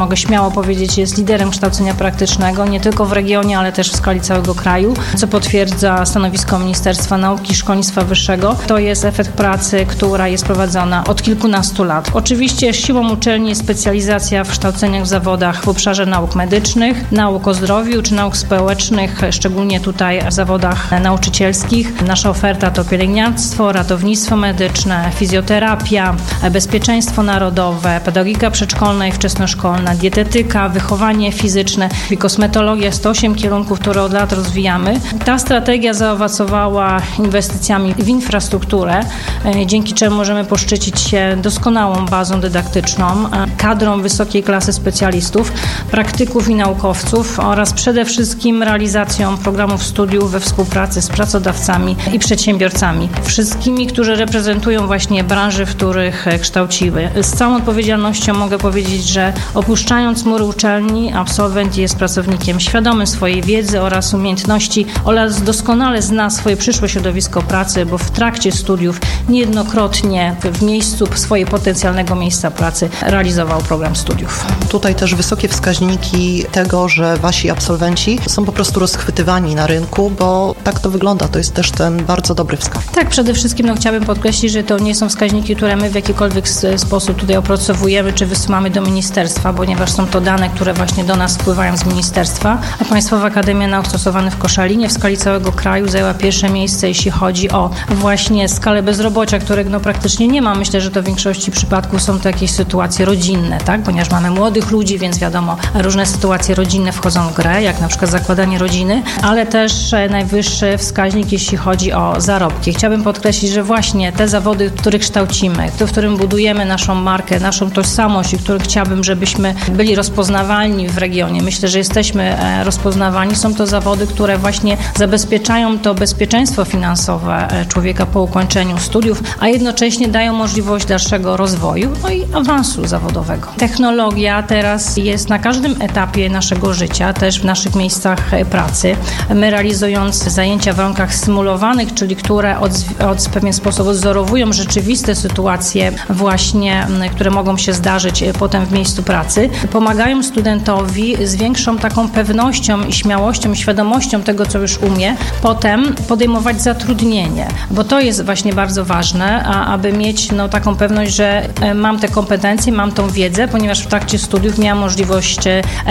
śmiało powiedzieć, jest liderem kształcenia praktycznego, nie tylko w regionie, ale też w skali całego kraju, co potwierdza stanowisko Ministerstwa Nauki i Szkolnictwa Wyższego. To jest efekt pracy, która jest prowadzona od kilkunastu lat. Oczywiście siłą uczelni jest specjalizacja w kształceniach w zawodach w obszarze nauk medycznych, nauk o zdrowiu czy nauk społecznych, szczególnie tutaj w zawodach nauczycielskich. Nasza oferta to pielęgniarstwo, ratownictwo medyczne, fizjoterapia, bezpieczeństwo narodowe, pedagogika przedszkolna i wczesnoszkolna, dietetyka, wychowanie fizyczne i kosmetologia. 108 kierunków, które od lat rozwijamy. Ta strategia zaowocowała inwestycjami w infrastrukturę, dzięki czemu możemy poszczycić się doskonałą bazą dydaktyczną, kadrą wysokiej klasy specjalistów, praktyków i naukowców oraz przede wszystkim realizacją programów studiów we współpracy z pracodawcami i przedsiębiorcami. Wszystkimi, którzy reprezentują właśnie branże, w których kształciły. Z całą odpowiedzialnością mogę powiedzieć, że opuszczając mury uczelni, absolwent jest pracownikiem świadomym swojej wiedzy oraz umiejętności oraz doskonale zna swoje przyszłe środowisko pracy, bo w trakcie studiów niejednokrotnie w miejscu swojego potencjalnego miejsca pracy realizował program studiów. Tutaj też wysokie wskaźniki tego, że wasi absolwenci są po prostu rozchwytywani na rynku, bo tak to wygląda. To jest też ten bardzo dobry wskaźnik. Tak, przede wszystkim chciałabym podkreślić, że to nie są wskaźniki, które my w jakikolwiek sposób tutaj opracowujemy czy wysyłamy do ministerstwa, ponieważ są to dane, które właśnie do nas wpływają z ministerstwa. A Państwowa Akademia Nauk Stosowanych w Koszalinie w skali całego kraju zajęła pierwsze miejsce, jeśli chodzi o właśnie skalę bezrobocia, którego praktycznie nie ma. Myślę, że to w większości przypadków są to jakieś sytuacje rodzinne, tak? Ponieważ mamy młodych ludzi, więc wiadomo, różne sytuacje rodzinne wchodzą w grę, jak na przykład zakładanie rodziny, ale też najwyższy wskaźnik, jeśli chodzi o zarobki. Chciałabym podkreślić, że właśnie te zawody, w których kształcimy, w którym budujemy naszą markę, naszą tożsamość i w których chciałabym, żebyśmy byli rozpoznawalni w regionie. Myślę, że jesteśmy rozpoznawani. Są to zawody, które właśnie zabezpieczają to bezpieczeństwo finansowe człowieka po ukończeniu studiów, a jednocześnie dają możliwość dalszego rozwoju, no i awansu zawodowego. Technologia teraz jest na każdym etapie naszego życia, też w naszych miejscach pracy. My realizując zajęcia w warunkach symulowanych, czyli które w pewien sposób odzorowują rzeczywiste sytuacje właśnie, które mogą się zdarzyć potem w miejscu pracy, pomagają studentowi z większą taką pewnością i śmiałością, świadomością tego, co już umie, potem podejmować zatrudnienie, bo to jest właśnie bardzo ważne, aby mieć taką pewność, że mam te kompetencje, mam tą wiedzę, ponieważ w trakcie studiów miałam możliwość